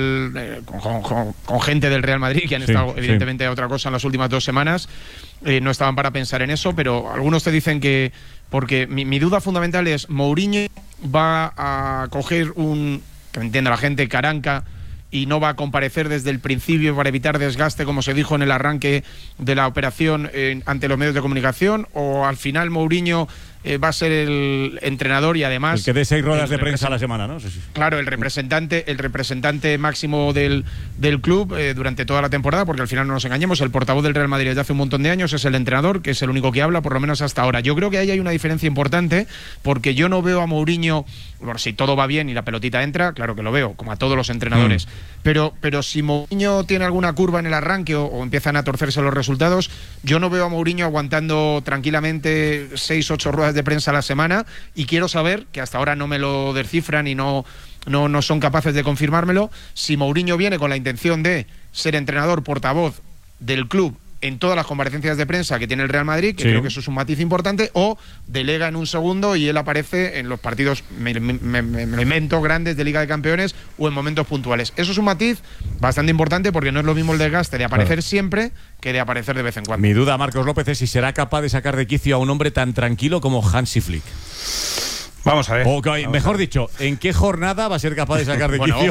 con gente del Real Madrid que han estado evidentemente a otra cosa en las últimas 2 semanas, no estaban para pensar en eso, pero algunos te dicen que, porque mi duda fundamental es, Mourinho va a coger que me entienda la gente, caranca, y no va a comparecer desde el principio para evitar desgaste, como se dijo en el arranque de la operación ante los medios de comunicación, o al final Mourinho va a ser el entrenador y además el que dé 6 ruedas de prensa a la semana, ¿no? Sí. Claro, el representante máximo del club durante toda la temporada, porque al final no nos engañemos, el portavoz del Real Madrid desde hace un montón de años es el entrenador, que es el único que habla, por lo menos hasta ahora. Yo creo que ahí hay una diferencia importante, porque yo no veo a Mourinho, bueno, si todo va bien y la pelotita entra, claro que lo veo, como a todos los entrenadores, pero si Mourinho tiene alguna curva en el arranque o empiezan a torcerse los resultados, yo no veo a Mourinho aguantando tranquilamente 6-8 ruedas de prensa a la semana, y quiero saber, que hasta ahora no me lo descifran y no son capaces de confirmármelo, si Mourinho viene con la intención de ser entrenador, portavoz del club en todas las comparecencias de prensa que tiene el Real Madrid, que creo que eso es un matiz importante, o delega en un segundo y él aparece en los partidos, me lo invento, grandes de Liga de Campeones o en momentos puntuales. Eso es un matiz bastante importante, porque no es lo mismo el desgaste de aparecer siempre que de aparecer de vez en cuando. Mi duda, Marcos López, es si será capaz de sacar de quicio a un hombre tan tranquilo como Hansi Flick. Vamos a ver. Mejor dicho, ¿en qué jornada va a ser capaz de sacar de quicio?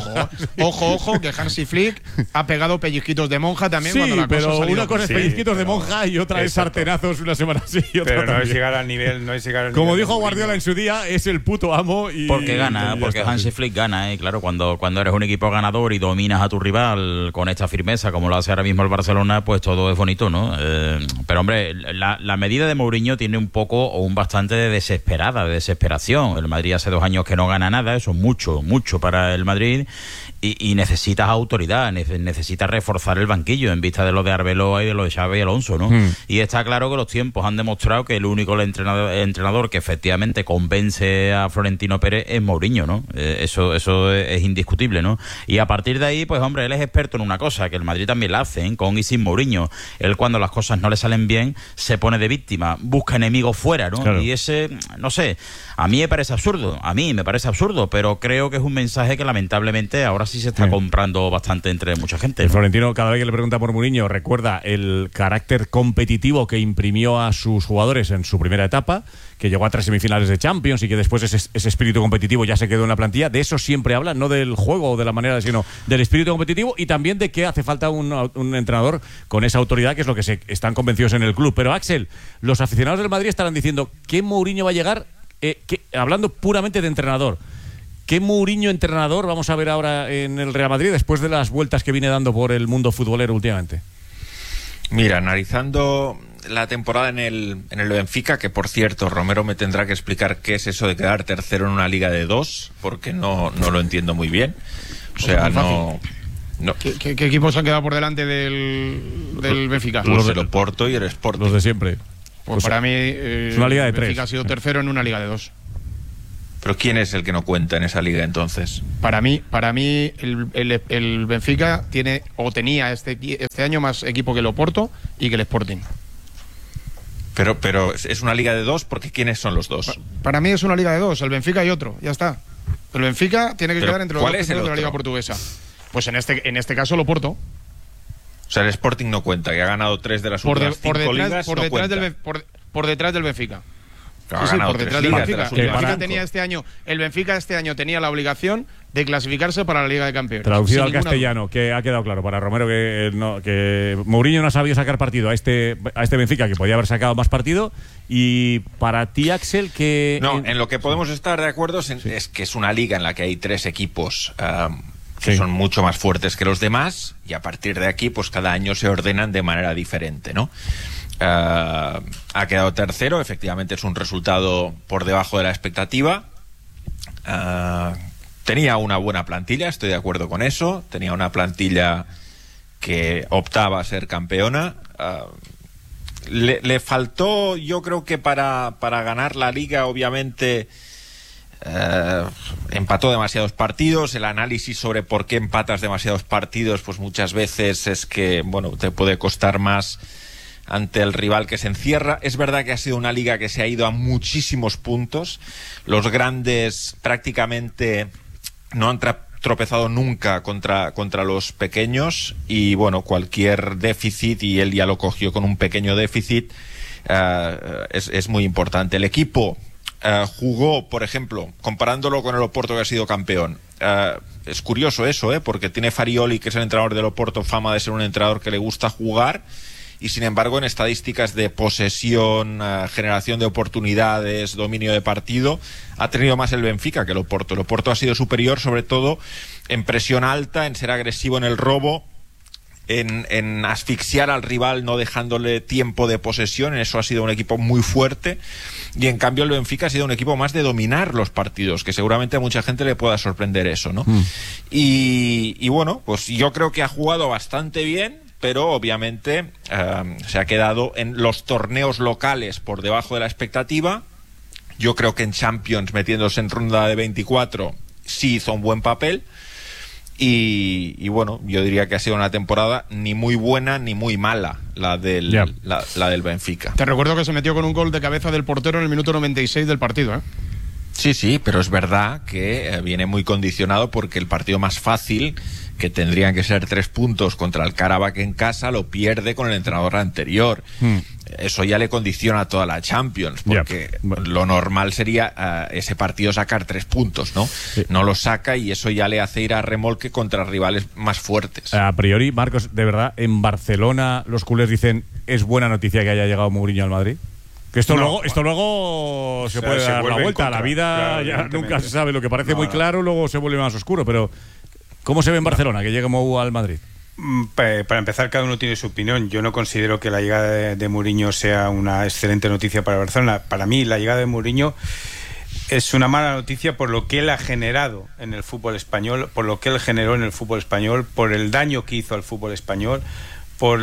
Ojo, que Hansi Flick ha pegado pellizquitos de monja también cuando la cosa pero salió. Una cosa es pellizquitos de monja y otra es sartenazos una semana así y otra pero no también. es llegar al nivel, como dijo Guardiola en su día, es el puto amo y porque gana, porque Hansi Flick gana, claro, cuando eres un equipo ganador y dominas a tu rival con esta firmeza como lo hace ahora mismo el Barcelona, pues todo es bonito, ¿no? Pero hombre, la medida de Mourinho tiene un poco o un bastante de desesperación. El Madrid hace 2 años que no gana nada, eso es mucho para el Madrid, y necesitas autoridad, necesitas reforzar el banquillo en vista de lo de Arbeloa y de lo de Xavi y Alonso, ¿no? Y está claro que los tiempos han demostrado que el único entrenador que efectivamente convence a Florentino Pérez es Mourinho, ¿no? Eso es indiscutible, ¿no? Y a partir de ahí, pues hombre, él es experto en una cosa, que el Madrid también la hace, con y sin Mourinho. Él, cuando las cosas no le salen bien, se pone de víctima, busca enemigos fuera, ¿no? Claro. Y ese, no sé, a mí me parece absurdo, pero creo que es un mensaje que lamentablemente ahora sí se está comprando bastante entre mucha gente, ¿no? El Florentino, cada vez que le pregunta por Mourinho, recuerda el carácter competitivo que imprimió a sus jugadores en su primera etapa, que llegó a 3 semifinales de Champions y que después ese espíritu competitivo ya se quedó en la plantilla. De eso siempre habla, no del juego o de la manera, sino del espíritu competitivo, y también de que hace falta un entrenador con esa autoridad, que es lo que están convencidos en el club. Pero Axel, los aficionados del Madrid estarán diciendo ¿qué Mourinho va a llegar? Hablando puramente de entrenador, ¿qué Mourinho entrenador vamos a ver ahora en el Real Madrid después de las vueltas que viene dando por el mundo futbolero últimamente? Mira, analizando la temporada en el Benfica, que por cierto, Romero me tendrá que explicar qué es eso de quedar tercero en una liga de 2, porque no lo entiendo muy bien. O sea, no. ¿Qué equipos han quedado por delante del Benfica? Pues el Oporto y el Sporting. Los de siempre. Pues para mí es una liga de 3. Benfica ha sido tercero en una liga de 2. ¿Pero quién es el que no cuenta en esa liga entonces? Para mí el Benfica tiene o tenía este año más equipo que el Oporto y que el Sporting. Pero es una liga de 2, porque ¿quiénes son los dos? Para mí es una liga de 2, el Benfica y otro, ya está. El Benfica tiene que quedar entre los ¿cuál dos es el de la otro? liga portuguesa. Pues en este caso el Oporto. O sea, el Sporting no cuenta, que ha ganado 3 de las últimas 5 ligas. Por detrás del Benfica. Sí, por detrás del Benfica. El Benfica este año tenía la obligación de clasificarse para la Liga de Campeones. Traducido al castellano, que ha quedado claro para Romero que Mourinho no ha sabido sacar partido a este Benfica, que podía haber sacado más partido. Y para ti, Axel, que... No, en lo que podemos estar de acuerdo es que es una liga en la que hay 3 equipos que son mucho más fuertes que los demás, y a partir de aquí, pues cada año se ordenan de manera diferente, ¿no? Ha quedado tercero, efectivamente es un resultado por debajo de la expectativa. Tenía una buena plantilla, estoy de acuerdo con eso. Tenía una plantilla que optaba a ser campeona. Le faltó, yo creo que para ganar la liga, obviamente, empató demasiados partidos. El análisis sobre por qué empatas demasiados partidos, pues muchas veces es que, bueno, te puede costar más ante el rival que se encierra. Es verdad que ha sido una liga que se ha ido a muchísimos puntos. Los grandes prácticamente no han tropezado nunca contra los pequeños, y bueno, cualquier déficit, y él ya lo cogió con un pequeño déficit, es muy importante. El equipo jugó, por ejemplo, comparándolo con el Oporto, que ha sido campeón, es curioso eso, porque tiene Farioli, que es el entrenador del Oporto, fama de ser un entrenador que le gusta jugar, y sin embargo en estadísticas de posesión, generación de oportunidades, dominio de partido, ha tenido más el Benfica que el Oporto. El Oporto ha sido superior, sobre todo en presión alta, en ser agresivo en el robo, en asfixiar al rival no dejándole tiempo de posesión. En eso ha sido un equipo muy fuerte, y en cambio el Benfica ha sido un equipo más de dominar los partidos, que seguramente a mucha gente le pueda sorprender eso, ¿no? Y bueno, pues yo creo que ha jugado bastante bien, pero obviamente se ha quedado en los torneos locales por debajo de la expectativa. Yo creo que en Champions, metiéndose en ronda de 24, sí hizo un buen papel. Y bueno, yo diría que ha sido una temporada ni muy buena ni muy mala la del Benfica. Te recuerdo que se metió con un gol de cabeza del portero en el minuto 96 del partido, Sí, pero es verdad que viene muy condicionado, porque el partido más fácil, que tendrían que ser 3 puntos contra el Karabakh en casa, lo pierde con el entrenador anterior. Eso ya le condiciona toda la Champions, porque lo normal sería ese partido sacar 3 puntos, ¿no? No lo saca, y eso ya le hace ir a remolque contra rivales más fuertes. A priori, Marcos, de verdad, en Barcelona los culés dicen, ¿es buena noticia que haya llegado Mourinho al Madrid? Que esto luego se puede dar la vuelta. La vida ya nunca se sabe. Lo que parece muy claro luego se vuelve más oscuro. Pero ¿cómo se ve en Barcelona que llegue Mou al Madrid? Para empezar, cada uno tiene su opinión. Yo no considero que la llegada de Mourinho sea una excelente noticia para Barcelona. Para mí, la llegada de Mourinho es una mala noticia por lo que él ha generado en el fútbol español, por lo que él generó en el fútbol español, por el daño que hizo al fútbol español, por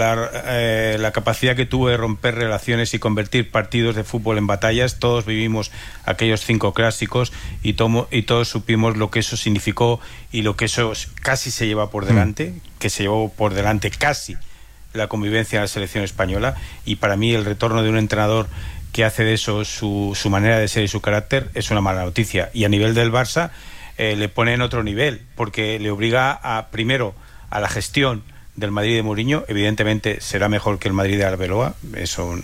la capacidad que tuvo de romper relaciones y convertir partidos de fútbol en batallas. Todos vivimos aquellos 5 clásicos y todos supimos lo que eso significó y lo que eso casi se lleva por delante, que se llevó por delante casi la convivencia de la selección española. Y para mí el retorno de un entrenador que hace de eso su manera de ser y su carácter es una mala noticia. Y a nivel del Barça le pone en otro nivel, porque le obliga primero a la gestión del Madrid de Mourinho. Evidentemente será mejor que el Madrid de Arbeloa, eso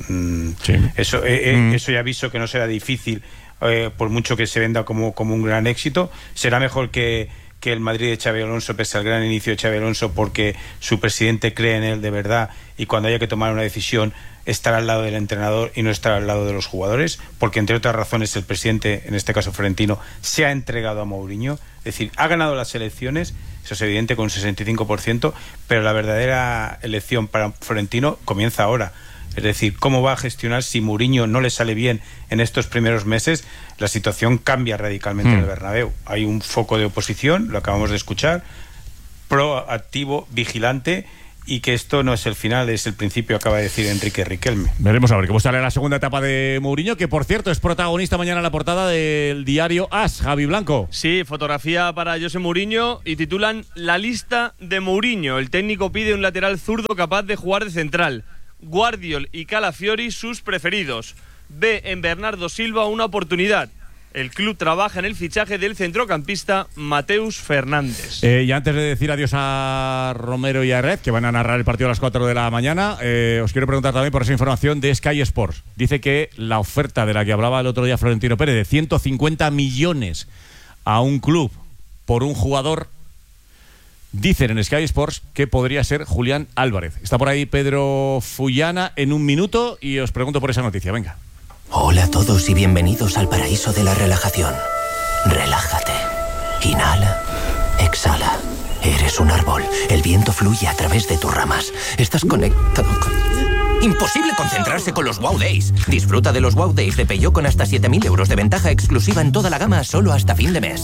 ya aviso que no será difícil, por mucho que se venda como un gran éxito. Será mejor que el Madrid de Xabi Alonso, pese al gran inicio de Xabi Alonso, porque su presidente cree en él de verdad, y cuando haya que tomar una decisión estar al lado del entrenador y no estar al lado de los jugadores, porque entre otras razones el presidente, en este caso Florentino, se ha entregado a Mourinho. Es decir, ha ganado las elecciones, eso es evidente, con un 65%, pero la verdadera elección para Florentino comienza ahora. Es decir, cómo va a gestionar si Mourinho no le sale bien en estos primeros meses. La situación cambia radicalmente en el Bernabéu. Hay un foco de oposición, lo acabamos de escuchar, proactivo, vigilante, y que esto no es el final, es el principio, acaba de decir Enrique Riquelme. Veremos a ver cómo sale la segunda etapa de Mourinho, que por cierto es protagonista mañana en la portada del diario AS, Javi Blanco. Sí, fotografía para José Mourinho y titulan La lista de Mourinho. El técnico pide un lateral zurdo capaz de jugar de central. Guardiol y Calafiori sus preferidos. Ve en Bernardo Silva una oportunidad. El club trabaja en el fichaje del centrocampista Mateus Fernández. Y antes de decir adiós a Romero y a Red, que van a narrar el partido a las 4 de la mañana, os quiero preguntar también por esa información de Sky Sports. Dice que la oferta de la que hablaba el otro día Florentino Pérez, de 150 millones a un club por un jugador, dicen en Sky Sports que podría ser Julián Álvarez. Está por ahí Pedro Fullana en un minuto y os pregunto por esa noticia. Venga. Hola a todos y bienvenidos al paraíso de la relajación. Relájate. Inhala. Exhala. Eres un árbol. El viento fluye a través de tus ramas. Estás conectado con... Imposible concentrarse con los Wow Days. Disfruta de los Wow Days de Peugeot con hasta 7.000 euros de ventaja exclusiva en toda la gama solo hasta fin de mes.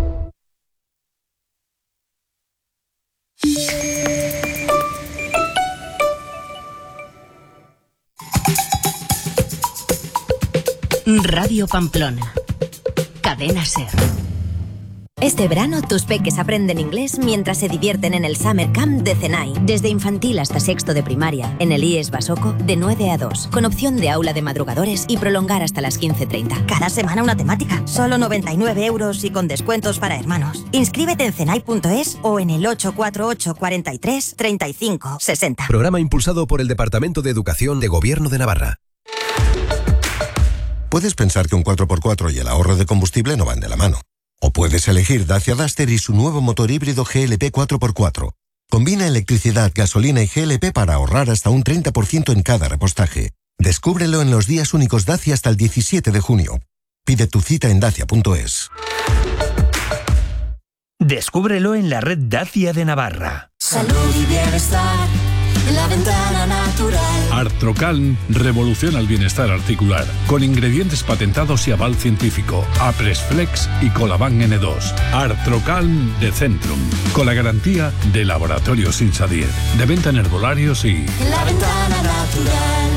Radio Pamplona. Cadena SER. Este verano tus peques aprenden inglés mientras se divierten en el Summer Camp de CENAI. Desde infantil hasta sexto de primaria, en el IES Basoco, de 9 a 2, con opción de aula de madrugadores y prolongar hasta las 15:30. Cada semana una temática. Solo 99 euros y con descuentos para hermanos. Inscríbete en cenai.es o en el 848 43 35 60. Programa impulsado por el Departamento de Educación de Gobierno de Navarra. Puedes pensar que un 4x4 y el ahorro de combustible no van de la mano. O puedes elegir Dacia Duster y su nuevo motor híbrido GLP 4x4. Combina electricidad, gasolina y GLP para ahorrar hasta un 30% en cada repostaje. Descúbrelo en los días únicos Dacia hasta el 17 de junio. Pide tu cita en dacia.es. Descúbrelo en la red Dacia de Navarra. Salud y bienestar. La ventana natural. Artrocalm revoluciona el bienestar articular con ingredientes patentados y aval científico. Apresflex y Colaban N2. Artrocalm de Centrum, con la garantía de Laboratorios Insadier, de venta en herbolarios y... La ventana natural.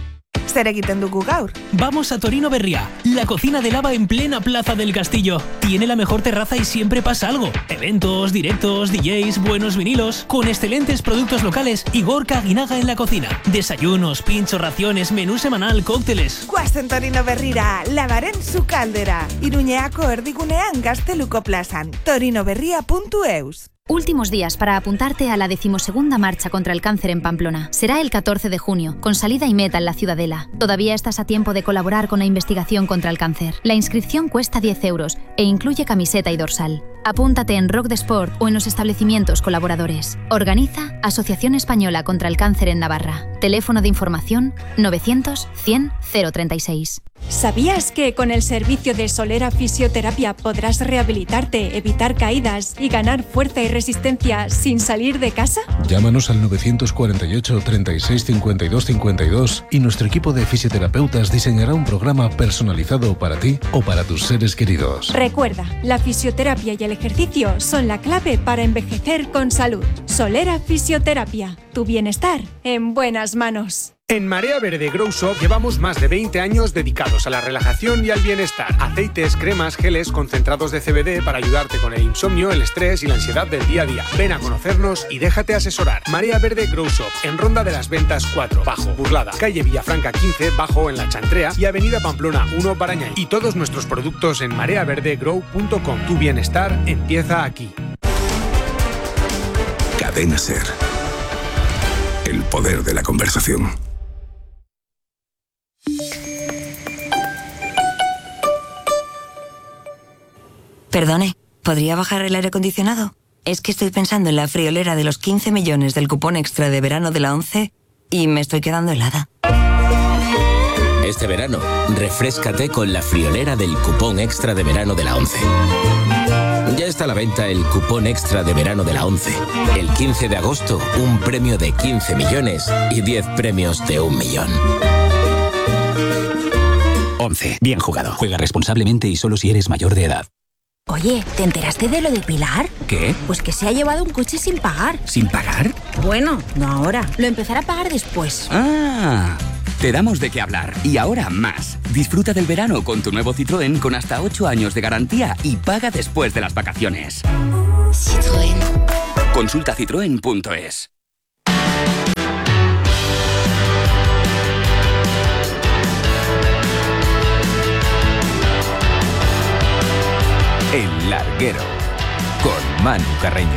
Zer egiten dugu gaur? Vamos a Torino Berria, la cocina de lava en plena Plaza del Castillo. Tiene la mejor terraza y siempre pasa algo. Eventos, directos, DJs, buenos vinilos, con excelentes productos locales y Gorka Aguinaga en la cocina. Desayunos, pinchos, raciones, menú semanal, cócteles. Guazen Torino Berrira, lavaren su caldera. Iruñeako erdigunean Gazteluko plazan. torinoberria.eus. Últimos días para apuntarte a la 12ª Marcha contra el Cáncer en Pamplona. Será el 14 de junio, con salida y meta en la Ciudadela. Todavía estás a tiempo de colaborar con la investigación contra el cáncer. La inscripción cuesta 10 euros e incluye camiseta y dorsal. Apúntate en Rock de Sport o en los establecimientos colaboradores. Organiza Asociación Española contra el Cáncer en Navarra. Teléfono de información 900 100 036. ¿Sabías que con el servicio de Solera Fisioterapia podrás rehabilitarte, evitar caídas y ganar fuerza y resistencia sin salir de casa? Llámanos al 948 36 52 52 y nuestro equipo de fisioterapeutas diseñará un programa personalizado para ti o para tus seres queridos. Recuerda, la fisioterapia y el ejercicio son la clave para envejecer con salud. Solera Fisioterapia, tu bienestar en buenas manos. En Marea Verde Grow Shop llevamos más de 20 años dedicados a la relajación y al bienestar. Aceites, cremas, geles, concentrados de CBD para ayudarte con el insomnio, el estrés y la ansiedad del día a día. Ven a conocernos y déjate asesorar. Marea Verde Grow Shop, en Ronda de las Ventas 4, Bajo, Burlada, calle Villafranca 15, Bajo en La Chantrea y avenida Pamplona 1, Barañáin. Y todos nuestros productos en mareaverdegrow.com. Tu bienestar empieza aquí. Cadena SER. El poder de la conversación. Perdone, ¿podría bajar el aire acondicionado? Es que estoy pensando en la friolera de los 15 millones del cupón extra de verano de la 11 y me estoy quedando helada. Este verano, refréscate con la friolera del cupón extra de verano de la 11. Ya está a la venta el cupón extra de verano de la 11. El 15 de agosto, un premio de 15 millones y 10 premios de 1 millón. 11. Bien jugado. Juega responsablemente y solo si eres mayor de edad. Oye, ¿te enteraste de lo de Pilar? ¿Qué? Pues que se ha llevado un coche sin pagar. ¿Sin pagar? Bueno, no ahora. Lo empezará a pagar después. ¡Ah! Te damos de qué hablar. Y ahora más. Disfruta del verano con tu nuevo Citroën con hasta 8 años de garantía y paga después de las vacaciones. Citroën. Consulta citroen.es. El Larguero, con Manu Carreño.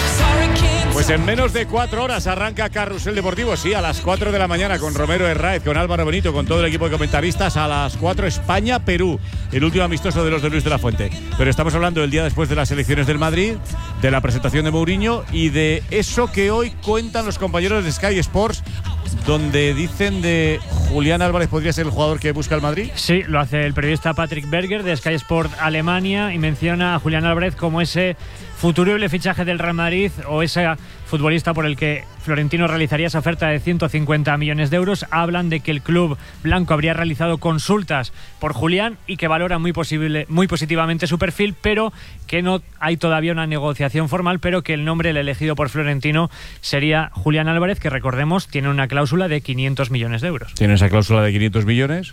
Pues en menos de 4 horas arranca Carrusel Deportivo, sí, a las 4 de la mañana con Romero Herráez, con Álvaro Benito, con todo el equipo de comentaristas. A las 4 España-Perú, el último amistoso de los de Luis de la Fuente. Pero estamos hablando del día después de las elecciones del Madrid, de la presentación de Mourinho y de eso que hoy cuentan los compañeros de Sky Sports, donde dicen de Julián Álvarez podría ser el jugador que busca el Madrid. Sí, lo hace el periodista Patrick Berger de Sky Sport Alemania y menciona a Julián Álvarez como ese futurible fichaje del Real Madrid o ese futbolista por el que Florentino realizaría esa oferta de 150 millones de euros. Hablan de que el club blanco habría realizado consultas por Julián y que valora muy positivamente su perfil, pero que no hay todavía una negociación formal, pero que el nombre elegido por Florentino sería Julián Álvarez, que recordemos tiene una cláusula de 500 millones de euros. Tiene esa cláusula de 500 millones.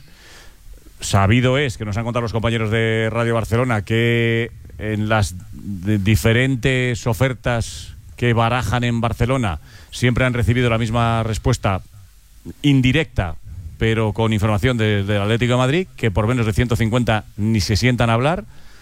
Sabido es, que nos han contado los compañeros de Radio Barcelona, que en las diferentes ofertas que barajan en Barcelona siempre han recibido la misma respuesta indirecta, pero con información del Atlético de Madrid, que por menos de 150 ni se sientan a hablar,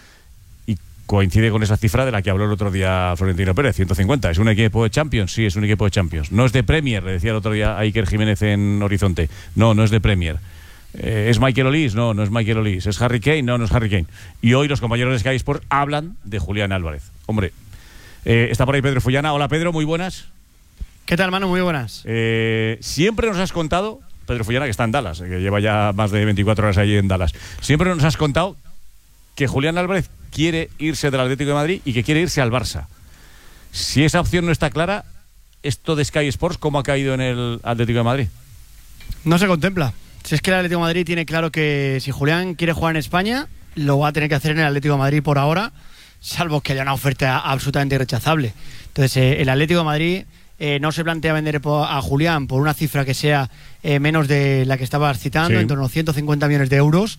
y coincide con esa cifra de la que habló el otro día Florentino Pérez, 150. ¿Es un equipo de Champions? Sí, es un equipo de Champions. No es de Premier, le decía el otro día a Iker Jiménez en Horizonte. No, no es de Premier. ¿Es Michael Olise? No, no es Michael Olise. ¿Es Harry Kane? No, no es Harry Kane. Y hoy los compañeros de Sky Sport hablan de Julián Álvarez. Hombre, está por ahí Pedro Fullana. Hola Pedro, muy buenas. ¿Qué tal, Manu? Muy buenas. Siempre nos has contado, Pedro Fullana, que está en Dallas, que lleva ya más de 24 horas allí en Dallas, siempre nos has contado que Julián Álvarez quiere irse del Atlético de Madrid y que quiere irse al Barça. Si esa opción no está clara, ¿esto de Sky Sports cómo ha caído en el Atlético de Madrid? No se contempla. Si es que el Atlético de Madrid tiene claro que si Julián quiere jugar en España, lo va a tener que hacer en el Atlético de Madrid por ahora, salvo que haya una oferta absolutamente irrechazable. Entonces, el Atlético de Madrid no se plantea vender a Julián por una cifra que sea menos de la que estabas citando, sí, en torno a 150 millones de euros,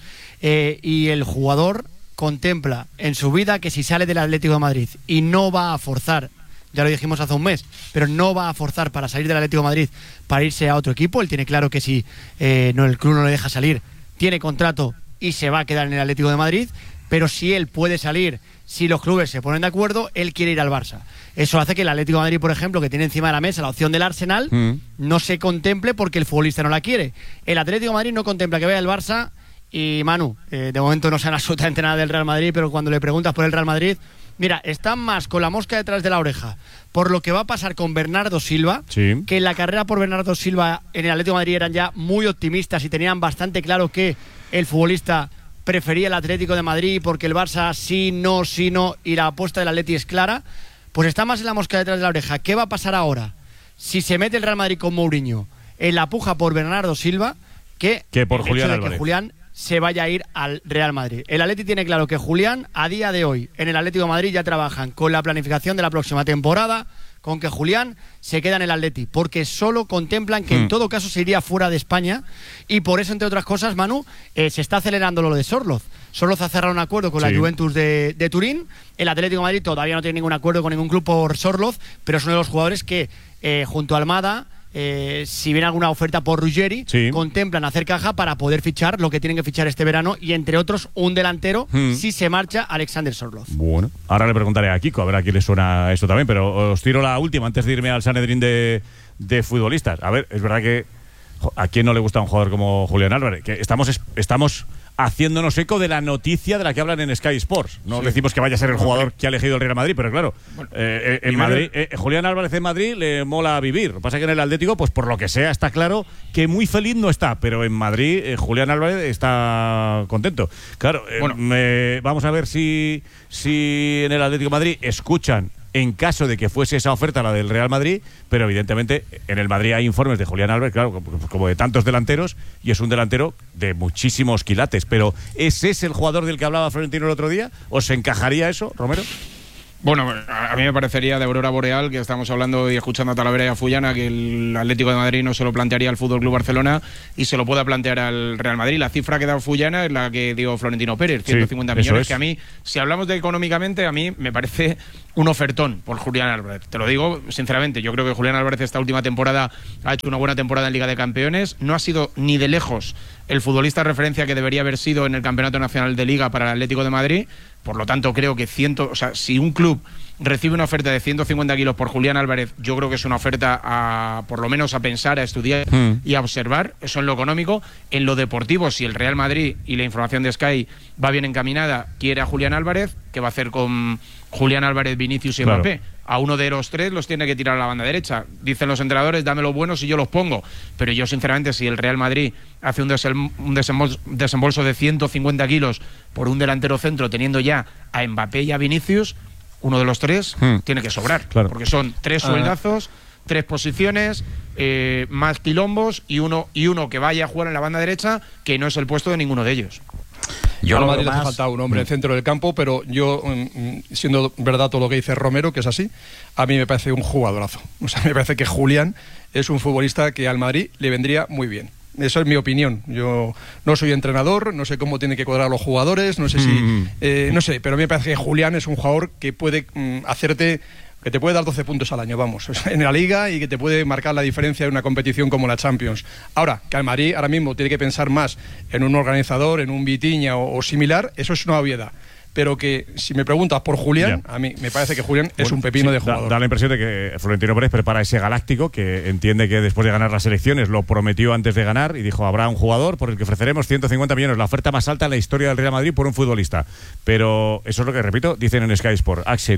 y el jugador contempla en su vida que si sale del Atlético de Madrid y no va a forzar, ya lo dijimos hace un mes, pero no va a forzar para salir del Atlético de Madrid para irse a otro equipo. Él tiene claro que si el club no le deja salir, tiene contrato y se va a quedar en el Atlético de Madrid, pero si él puede salir, si los clubes se ponen de acuerdo, él quiere ir al Barça. Eso hace que el Atlético de Madrid, por ejemplo, que tiene encima de la mesa la opción del Arsenal, no se contemple porque el futbolista no la quiere. El Atlético de Madrid no contempla que vaya al Barça. Y Manu, de momento no saben absolutamente nada del Real Madrid, pero cuando le preguntas por el Real Madrid, mira, están más con la mosca detrás de la oreja por lo que va a pasar con Bernardo Silva, sí, que en la carrera por Bernardo Silva en el Atlético de Madrid eran ya muy optimistas y tenían bastante claro que el futbolista prefería el Atlético de Madrid porque el Barça sí, no, y la apuesta del Atleti es clara. Pues está más en la mosca detrás de la oreja. ¿Qué va a pasar ahora si se mete el Real Madrid con Mourinho en la puja por Bernardo Silva que por Julián Álvarez? Que Julián se vaya a ir al Real Madrid. El Atleti tiene claro que Julián, a día de hoy, en el Atlético de Madrid ya trabajan con la planificación de la próxima temporada, con que Julián se queda en el Atleti, porque solo contemplan que en todo caso se iría fuera de España, y por eso, entre otras cosas, Manu, se está acelerando lo de Sorloz. Sorloz ha cerrado un acuerdo con la Juventus de Turín. El Atlético de Madrid todavía no tiene ningún acuerdo con ningún club por Sorloz, pero es uno de los jugadores que, junto a Almada, si viene alguna oferta por Ruggeri, contemplan hacer caja para poder fichar lo que tienen que fichar este verano, y entre otros un delantero si se marcha Alexander Sorloz. Bueno, ahora le preguntaré a Kiko a ver a quién le suena esto también, pero os tiro la última antes de irme al Sanedrín de futbolistas. A ver, es verdad que a quién no le gusta un jugador como Julián Álvarez, que estamos haciéndonos eco de la noticia de la que hablan en Sky Sports. No decimos que vaya a ser el jugador que ha elegido el Real Madrid, pero claro, en Madrid, Julián Álvarez en Madrid le mola vivir. Lo que pasa es que en el Atlético, pues por lo que sea, está claro que muy feliz no está, pero en Madrid Julián Álvarez está contento. Claro, vamos a ver si en el Atlético de Madrid escuchan, en caso de que fuese esa oferta la del Real Madrid, pero evidentemente en el Madrid hay informes de Julián Álvarez, claro, como de tantos delanteros, y es un delantero de muchísimos quilates, pero ¿ese es el jugador del que hablaba Florentino el otro día? ¿Os encajaría eso, Romero? Bueno, a mí me parecería de aurora boreal que estamos hablando y escuchando a Talavera y a Fullana que el Atlético de Madrid no se lo plantearía al FC Barcelona y se lo pueda plantear al Real Madrid. La cifra que da Fullana es la que dio Florentino Pérez, 150 millones, que a mí, si hablamos de económicamente, a mí me parece un ofertón por Julián Álvarez. Te lo digo sinceramente, yo creo que Julián Álvarez esta última temporada ha hecho una buena temporada en Liga de Campeones, no ha sido ni de lejos el futbolista de referencia que debería haber sido en el Campeonato Nacional de Liga para el Atlético de Madrid. Por lo tanto, creo que si un club recibe una oferta de 150 kilos por Julián Álvarez, yo creo que es una oferta por lo menos a pensar, a estudiar y a observar. Eso en lo económico. En lo deportivo, si el Real Madrid, y la información de Sky va bien encaminada, quiere a Julián Álvarez, ¿qué va a hacer con Julián Álvarez, Vinicius y Mbappé? A uno de los tres los tiene que tirar a la banda derecha. Dicen los entrenadores, dame los buenos y yo los pongo. Pero yo, sinceramente, si el Real Madrid hace un desembolso de 150 kilos por un delantero centro, teniendo ya a Mbappé y a Vinicius, uno de los tres tiene que sobrar. Claro. Porque son 3 sueldazos, 3 posiciones, más quilombos y uno que vaya a jugar en la banda derecha, que no es el puesto de ninguno de ellos. Yo a Madrid le hace falta un hombre en el centro del campo, pero yo, siendo verdad todo lo que dice Romero, que es así, a mí me parece un jugadorazo. O sea, me parece que Julián es un futbolista que al Madrid le vendría muy bien. Esa es mi opinión. Yo no soy entrenador, no sé cómo tienen que cuadrar los jugadores, no sé no sé, pero a mí me parece que Julián es un jugador que puede que te puede dar 12 puntos al año, vamos, en la Liga, y que te puede marcar la diferencia en una competición como la Champions. Ahora, que al Madrid ahora mismo tiene que pensar más en un organizador, en un Vitinha o similar, eso es una obviedad. Pero que, si me preguntas por Julián, a mí me parece que Julián es un pepino de jugador. Da la impresión de que Florentino Pérez prepara ese galáctico, que entiende que después de ganar las elecciones lo prometió antes de ganar y dijo, habrá un jugador por el que ofreceremos 150 millones, la oferta más alta en la historia del Real Madrid por un futbolista. Pero eso es lo que, repito, dicen en Sky Sport. Axel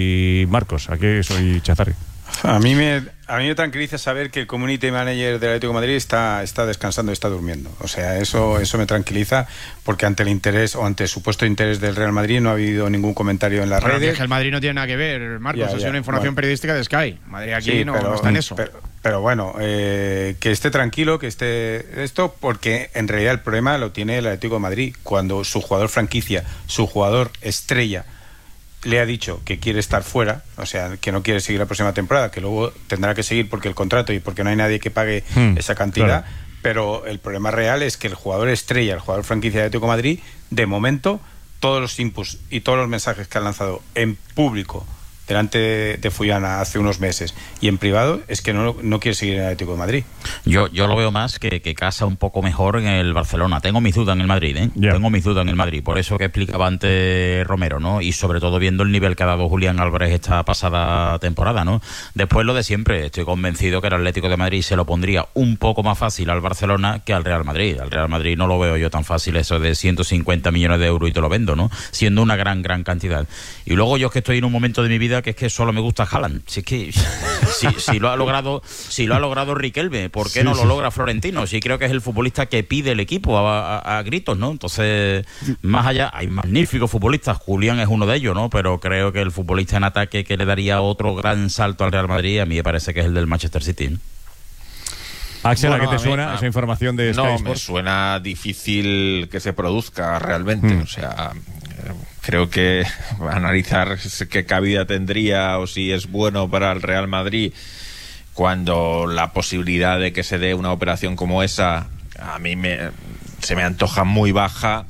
y Marcos, aquí soy Chazarri. A mí me tranquiliza saber que el community manager del Atlético de Madrid está descansando, está durmiendo. O sea, eso me tranquiliza, porque ante el interés o ante el supuesto interés del Real Madrid no ha habido ningún comentario en las redes. Es que el Madrid no tiene nada que ver, Marcos, ha sido una información periodística de Sky. Madrid aquí no está en eso. Pero bueno, que esté tranquilo, que esté esto, porque en realidad el problema lo tiene el Atlético de Madrid. Cuando su jugador franquicia, su jugador estrella, le ha dicho que quiere estar fuera, o sea, que no quiere seguir la próxima temporada, que luego tendrá que seguir porque el contrato y porque no hay nadie que pague esa cantidad, pero el problema real es que el jugador estrella, el jugador franquicia de Atlético de Madrid, de momento, todos los inputs y todos los mensajes que han lanzado en público delante de Fullana hace unos meses y en privado, es que no quiere seguir en el Atlético de Madrid. Yo lo veo más que casa un poco mejor en el Barcelona. Tengo mis dudas en el Madrid, Tengo mis dudas en el Madrid, por eso que explicaba antes Romero, ¿no? Y sobre todo viendo el nivel que ha dado Julián Álvarez esta pasada temporada, ¿no? Después lo de siempre, estoy convencido que el Atlético de Madrid se lo pondría un poco más fácil al Barcelona que al Real Madrid. Al Real Madrid no lo veo yo tan fácil, eso de 150 millones de euros y te lo vendo, ¿no? Siendo una gran cantidad. Y luego yo es que estoy en un momento de mi vida que es que solo me gusta Haaland. Si es que si lo ha logrado Riquelme, ¿por qué no lo logra Florentino? Si creo que es el futbolista que pide el equipo a gritos, ¿no? Entonces, más allá, hay magníficos futbolistas, Julián es uno de ellos, ¿no? Pero creo que el futbolista en ataque que le daría otro gran salto al Real Madrid, a mí me parece que es el del Manchester City, ¿no? Axel, ¿a qué te suena esa información de Sky Sports? No, me suena difícil que se produzca realmente. O sea, creo que analizar qué cabida tendría o si es bueno para el Real Madrid cuando la posibilidad de que se dé una operación como esa a mí se me antoja muy baja.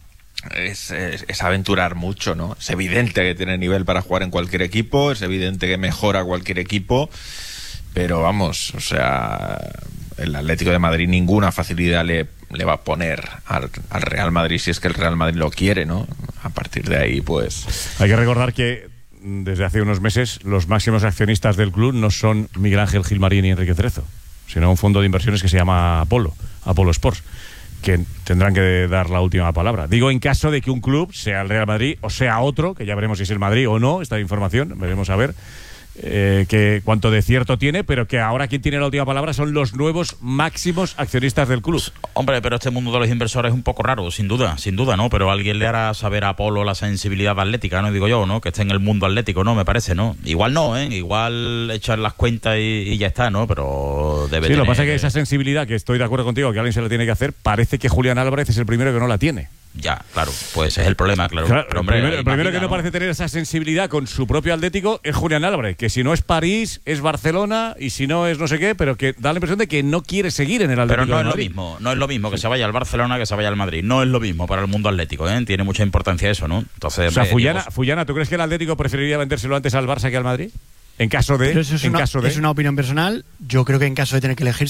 Es aventurar mucho, ¿no? Es evidente que tiene nivel para jugar en cualquier equipo, es evidente que mejora cualquier equipo, pero vamos, o sea, el Atlético de Madrid ninguna facilidad le va a poner al Real Madrid si es que el Real Madrid lo quiere, ¿no? A partir de ahí, pues... Hay que recordar que desde hace unos meses los máximos accionistas del club no son Miguel Ángel Gilmarín y Enrique Cerezo, sino un fondo de inversiones que se llama Apolo Sports. que tendrán que dar la última palabra. Digo, en caso de que un club, sea el Real Madrid o sea otro, que ya veremos si es el Madrid o no, esta información, veremos a ver que cuánto de cierto tiene, pero que ahora quien tiene la última palabra son los nuevos máximos accionistas del club. Hombre, pero este mundo de los inversores es un poco raro, sin duda, ¿no? Pero alguien le hará saber a Apolo la sensibilidad atlética, ¿no? Digo yo, ¿no? Que esté en el mundo atlético, ¿no? Me parece, ¿no? Igual no, ¿eh? Igual echar las cuentas y ya está, ¿no? Pero debe tener... Lo que pasa es que esa sensibilidad, que estoy de acuerdo contigo, que alguien se la tiene que hacer, parece que Julián Álvarez es el primero que no la tiene. Ya, claro, pues es el problema, claro. Pero, hombre, el primero que no parece tener esa sensibilidad con su propio Atlético es Julián Álvarez, que si no es París, es Barcelona, y si no es no sé qué, pero que da la impresión de que no quiere seguir en el Atlético. Pero no es lo mismo que se vaya al Barcelona que se vaya al Madrid. No es lo mismo para el mundo atlético, ¿eh? Tiene mucha importancia eso, ¿no? Entonces, o sea, Fullana, ¿tú crees que el Atlético preferiría vendérselo antes al Barça que al Madrid? En caso de... Pero eso es una opinión personal. Yo creo que en caso de tener que elegir